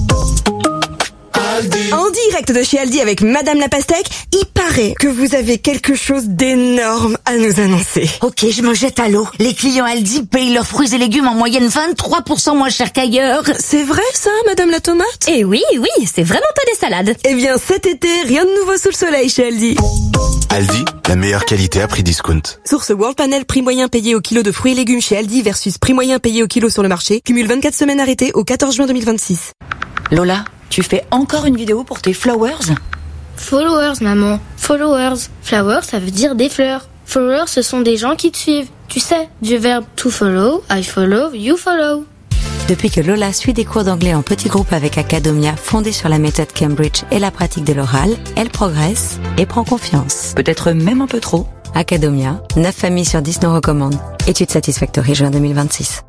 En direct de chez Aldi avec Madame la Pastèque, il paraît que vous avez quelque chose d'énorme à nous annoncer. Ok, je me jette à l'eau. Les clients Aldi payent leurs fruits et légumes en moyenne vingt-trois pour cent moins cher qu'ailleurs. C'est vrai ça, Madame la Tomate? Eh oui, oui, c'est vraiment pas des salades. Eh bien cet été, rien de nouveau sous le soleil chez Aldi. Aldi, la meilleure qualité à prix discount. Source World Panel, prix moyen payé au kilo de fruits et légumes chez Aldi versus prix moyen payé au kilo sur le marché. Cumule vingt-quatre semaines arrêtées au quatorze juin deux mille vingt-six. Lola, tu fais encore une vidéo pour tes flowers? Followers, maman. Followers. Flowers, ça veut dire des fleurs. Followers, ce sont des gens qui te suivent. Tu sais, du verbe to follow, I follow, you follow. Depuis que Lola suit des cours d'anglais en petit groupe avec Academia, fondée sur la méthode Cambridge et la pratique de l'oral, elle progresse et prend confiance. Peut-être même un peu trop. Academia, neuf familles sur dix nous recommandent. Étude Satisfactory juin deux mille vingt-six.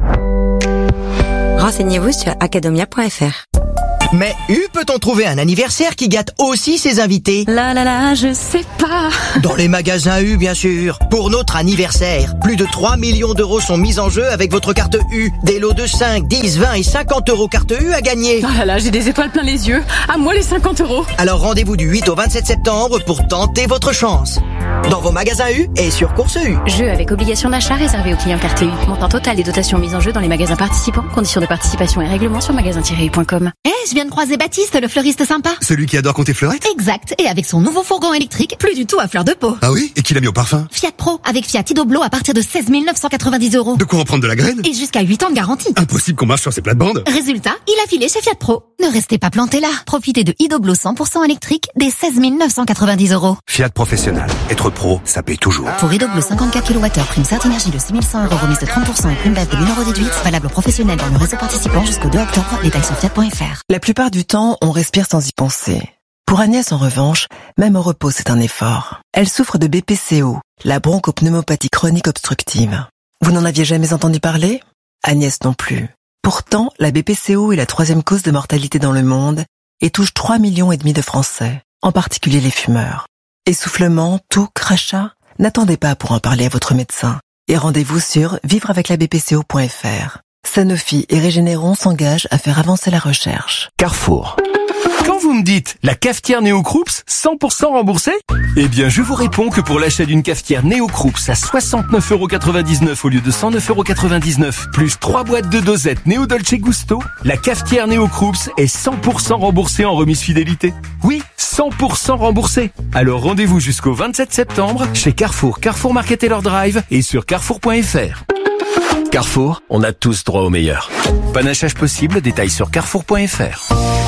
Renseignez-vous sur academia point f r. Mais U peut-on trouver un anniversaire qui gâte aussi ses invités? Là là là, je sais pas. Dans les magasins U, bien sûr. Pour notre anniversaire, plus de trois millions d'euros sont mis en jeu avec votre carte U. Des lots de cinq, dix, vingt et cinquante euros carte U à gagner. Oh là là, j'ai des étoiles plein les yeux. À moi les cinquante euros. Alors rendez-vous du huit au vingt-sept septembre pour tenter votre chance. Dans vos magasins U et sur Course U. Jeu avec obligation d'achat réservé aux clients carte U. Montant total des dotations mises en jeu dans les magasins participants. Conditions de participation et règlements sur magasin tiret u point com. Eh, hey, je viens de croiser Baptiste, le fleuriste sympa. Celui qui adore compter fleurettes? Exact. Et avec son nouveau fourgon électrique, plus du tout à fleur de peau. Ah oui? Et qui l'a mis au parfum? Fiat Pro, avec Fiat Idoblo à partir de seize mille neuf cent quatre-vingt-dix euros. De quoi en prendre de la graine? Et jusqu'à huit ans de garantie. Impossible qu'on marche sur ces plates-bandes. Résultat, il a filé chez Fiat Pro. Ne restez pas planté là. Profitez de Idoblo cent pour cent électrique dès seize mille neuf cent quatre-vingt-dix euros. Fiat Professionnel. Être pro, ça paye toujours. Pour Idoblo cinquante-quatre kilowattheures, prime Certinergie de six mille cent euros, remise de trente pour cent et prime B E F de mille euros déduite. Valable aux professionnels dans le réseau participant jusqu'au deux octobre. Détails sur fiat point f r. La plupart du temps, on respire sans y penser. Pour Agnès, en revanche, même au repos, c'est un effort. Elle souffre de B P C O, la bronchopneumopathie chronique obstructive. Vous n'en aviez jamais entendu parler? Agnès non plus. Pourtant, la B P C O est la troisième cause de mortalité dans le monde et touche trois millions et demi de Français, en particulier les fumeurs. Essoufflement, toux, crachat? N'attendez pas pour en parler à votre médecin et rendez-vous sur vivre avec la b p c o point f r. Sanofi et Régénéron s'engagent à faire avancer la recherche. Carrefour. Quand vous me dites la cafetière Néo Krups cent pour cent remboursée, eh bien je vous réponds que pour l'achat d'une cafetière Néo Krups à soixante-neuf euros quatre-vingt-dix-neuf au lieu de cent neuf euros quatre-vingt-dix-neuf, plus trois boîtes de dosettes Néo Dolce Gusto, la cafetière Néo Krups est cent pour cent remboursée en remise fidélité. Oui, cent pour cent remboursée. Alors rendez-vous jusqu'au vingt-sept septembre chez Carrefour, Carrefour Market Taylor Drive et sur carrefour point f r. Carrefour, on a tous droit au meilleur. Panachage possible, détails sur carrefour point f r.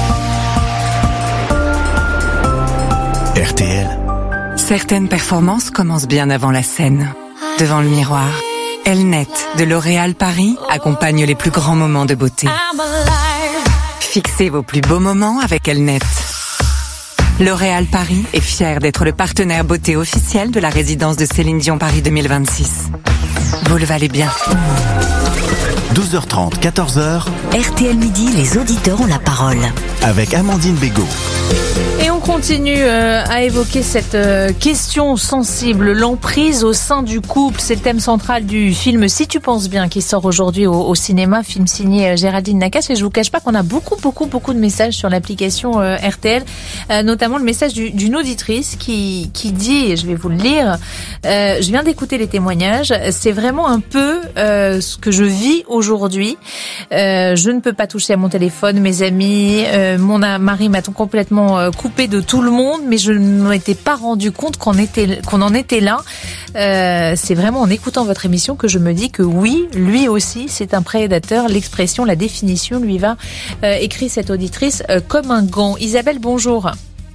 R T L. Certaines performances commencent bien avant la scène. Devant le miroir, Elnet de L'Oréal Paris accompagne les plus grands moments de beauté. Fixez vos plus beaux moments avec Elnet. L'Oréal Paris est fier d'être le partenaire beauté officiel de la résidence de Céline Dion Paris deux mille vingt-six. Vous le valez bien. douze heures trente, quatorze heures. R T L Midi, les auditeurs ont la parole. Avec Amandine Bégaud. Et on continue euh, à évoquer cette euh, question sensible, l'emprise au sein du couple. C'est le thème central du film Si tu penses bien, qui sort aujourd'hui au, au cinéma, film signé euh, Géraldine Nakache. Et je vous cache pas qu'on a beaucoup, beaucoup, beaucoup de messages sur l'application euh, R T L, euh, notamment le message du, d'une auditrice qui, qui dit, et je vais vous le lire, euh, je viens d'écouter les témoignages, c'est vraiment un peu euh, ce que je vis aujourd'hui. Euh, je ne peux pas toucher à mon téléphone, mes amis, euh, mon mari m'a complètement euh, coupé de tout le monde, mais je ne m'étais pas rendu compte qu'on était, qu'on en était là. Euh, c'est vraiment en écoutant votre émission que je me dis que oui, lui aussi, c'est un prédateur. L'expression, la définition lui va, euh, écrit cette auditrice, euh, comme un gant. Isabelle, bonjour.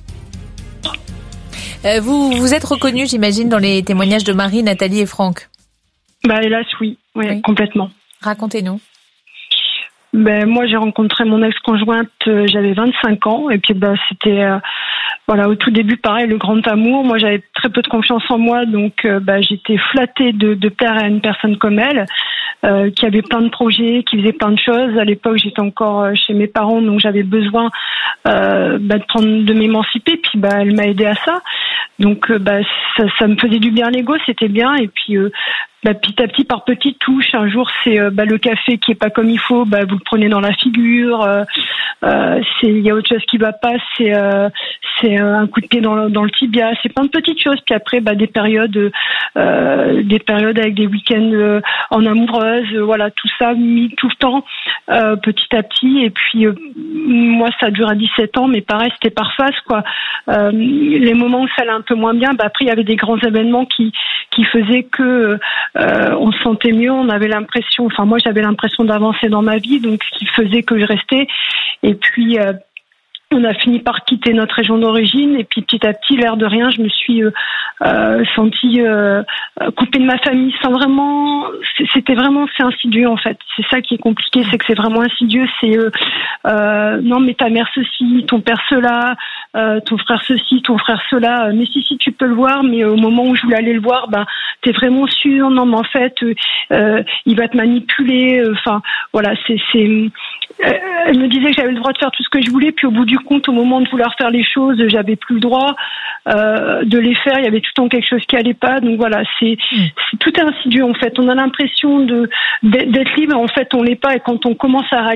Euh, vous vous êtes reconnue, j'imagine, dans les témoignages de Marie, Nathalie et Franck. Bah hélas, oui, oui, oui. Complètement. Racontez-nous. Ben moi j'ai rencontré mon ex-conjointe, euh, j'avais vingt-cinq ans et puis bah c'était euh, voilà au tout début pareil le grand amour. Moi j'avais très peu de confiance en moi donc euh, bah j'étais flattée de, de plaire à une personne comme elle euh, qui avait plein de projets, qui faisait plein de choses. À l'époque j'étais encore chez mes parents donc j'avais besoin euh, bah, de prendre de m'émanciper puis bah elle m'a aidée à ça. Donc euh, bah ça, ça me faisait du bien à l'ego, c'était bien et puis euh, bah, petit à petit, par petites touches, un jour c'est euh, bah, le café qui est pas comme il faut, bah, vous le prenez dans la figure. Euh, euh, c'est il y a autre chose qui va pas, c'est euh, c'est un coup de pied dans le, dans le tibia. C'est plein de petites choses. Puis après, bah, des périodes, euh, des périodes avec des week-ends euh, en amoureuse, euh, voilà, tout ça mis tout le temps, euh, petit à petit. Et puis euh, moi, ça dure à dix-sept ans, mais pareil, c'était par phase, quoi. Euh, les moments où ça allait un peu moins bien, bah après il y avait des grands événements qui qui faisaient que euh, on se sentait mieux, on avait l'impression, enfin moi j'avais l'impression d'avancer dans ma vie, donc ce qui faisait que je restais. Et puis euh, On a fini par quitter notre région d'origine et puis petit à petit, l'air de rien, je me suis euh, euh, sentie euh, coupée de ma famille sans vraiment. C'était vraiment, c'est insidieux en fait. C'est ça qui est compliqué, c'est que c'est vraiment insidieux. C'est euh, euh, non mais ta mère ceci, ton père cela, euh, ton frère ceci, ton frère cela. Mais si si tu peux le voir, mais au moment où je voulais aller le voir, ben t'es vraiment sûr. Non mais en fait, euh, il va te manipuler. Enfin euh, voilà, c'est c'est. Euh, elle me disait que j'avais le droit de faire tout ce que je voulais, puis au bout du compte, au moment de vouloir faire les choses, j'avais plus le droit euh, de les faire. Il y avait tout le temps quelque chose qui allait pas. Donc voilà, c'est, c'est tout est insidieux en fait. On a l'impression de d'être libre, en fait, on l'est pas. Et quand on commence à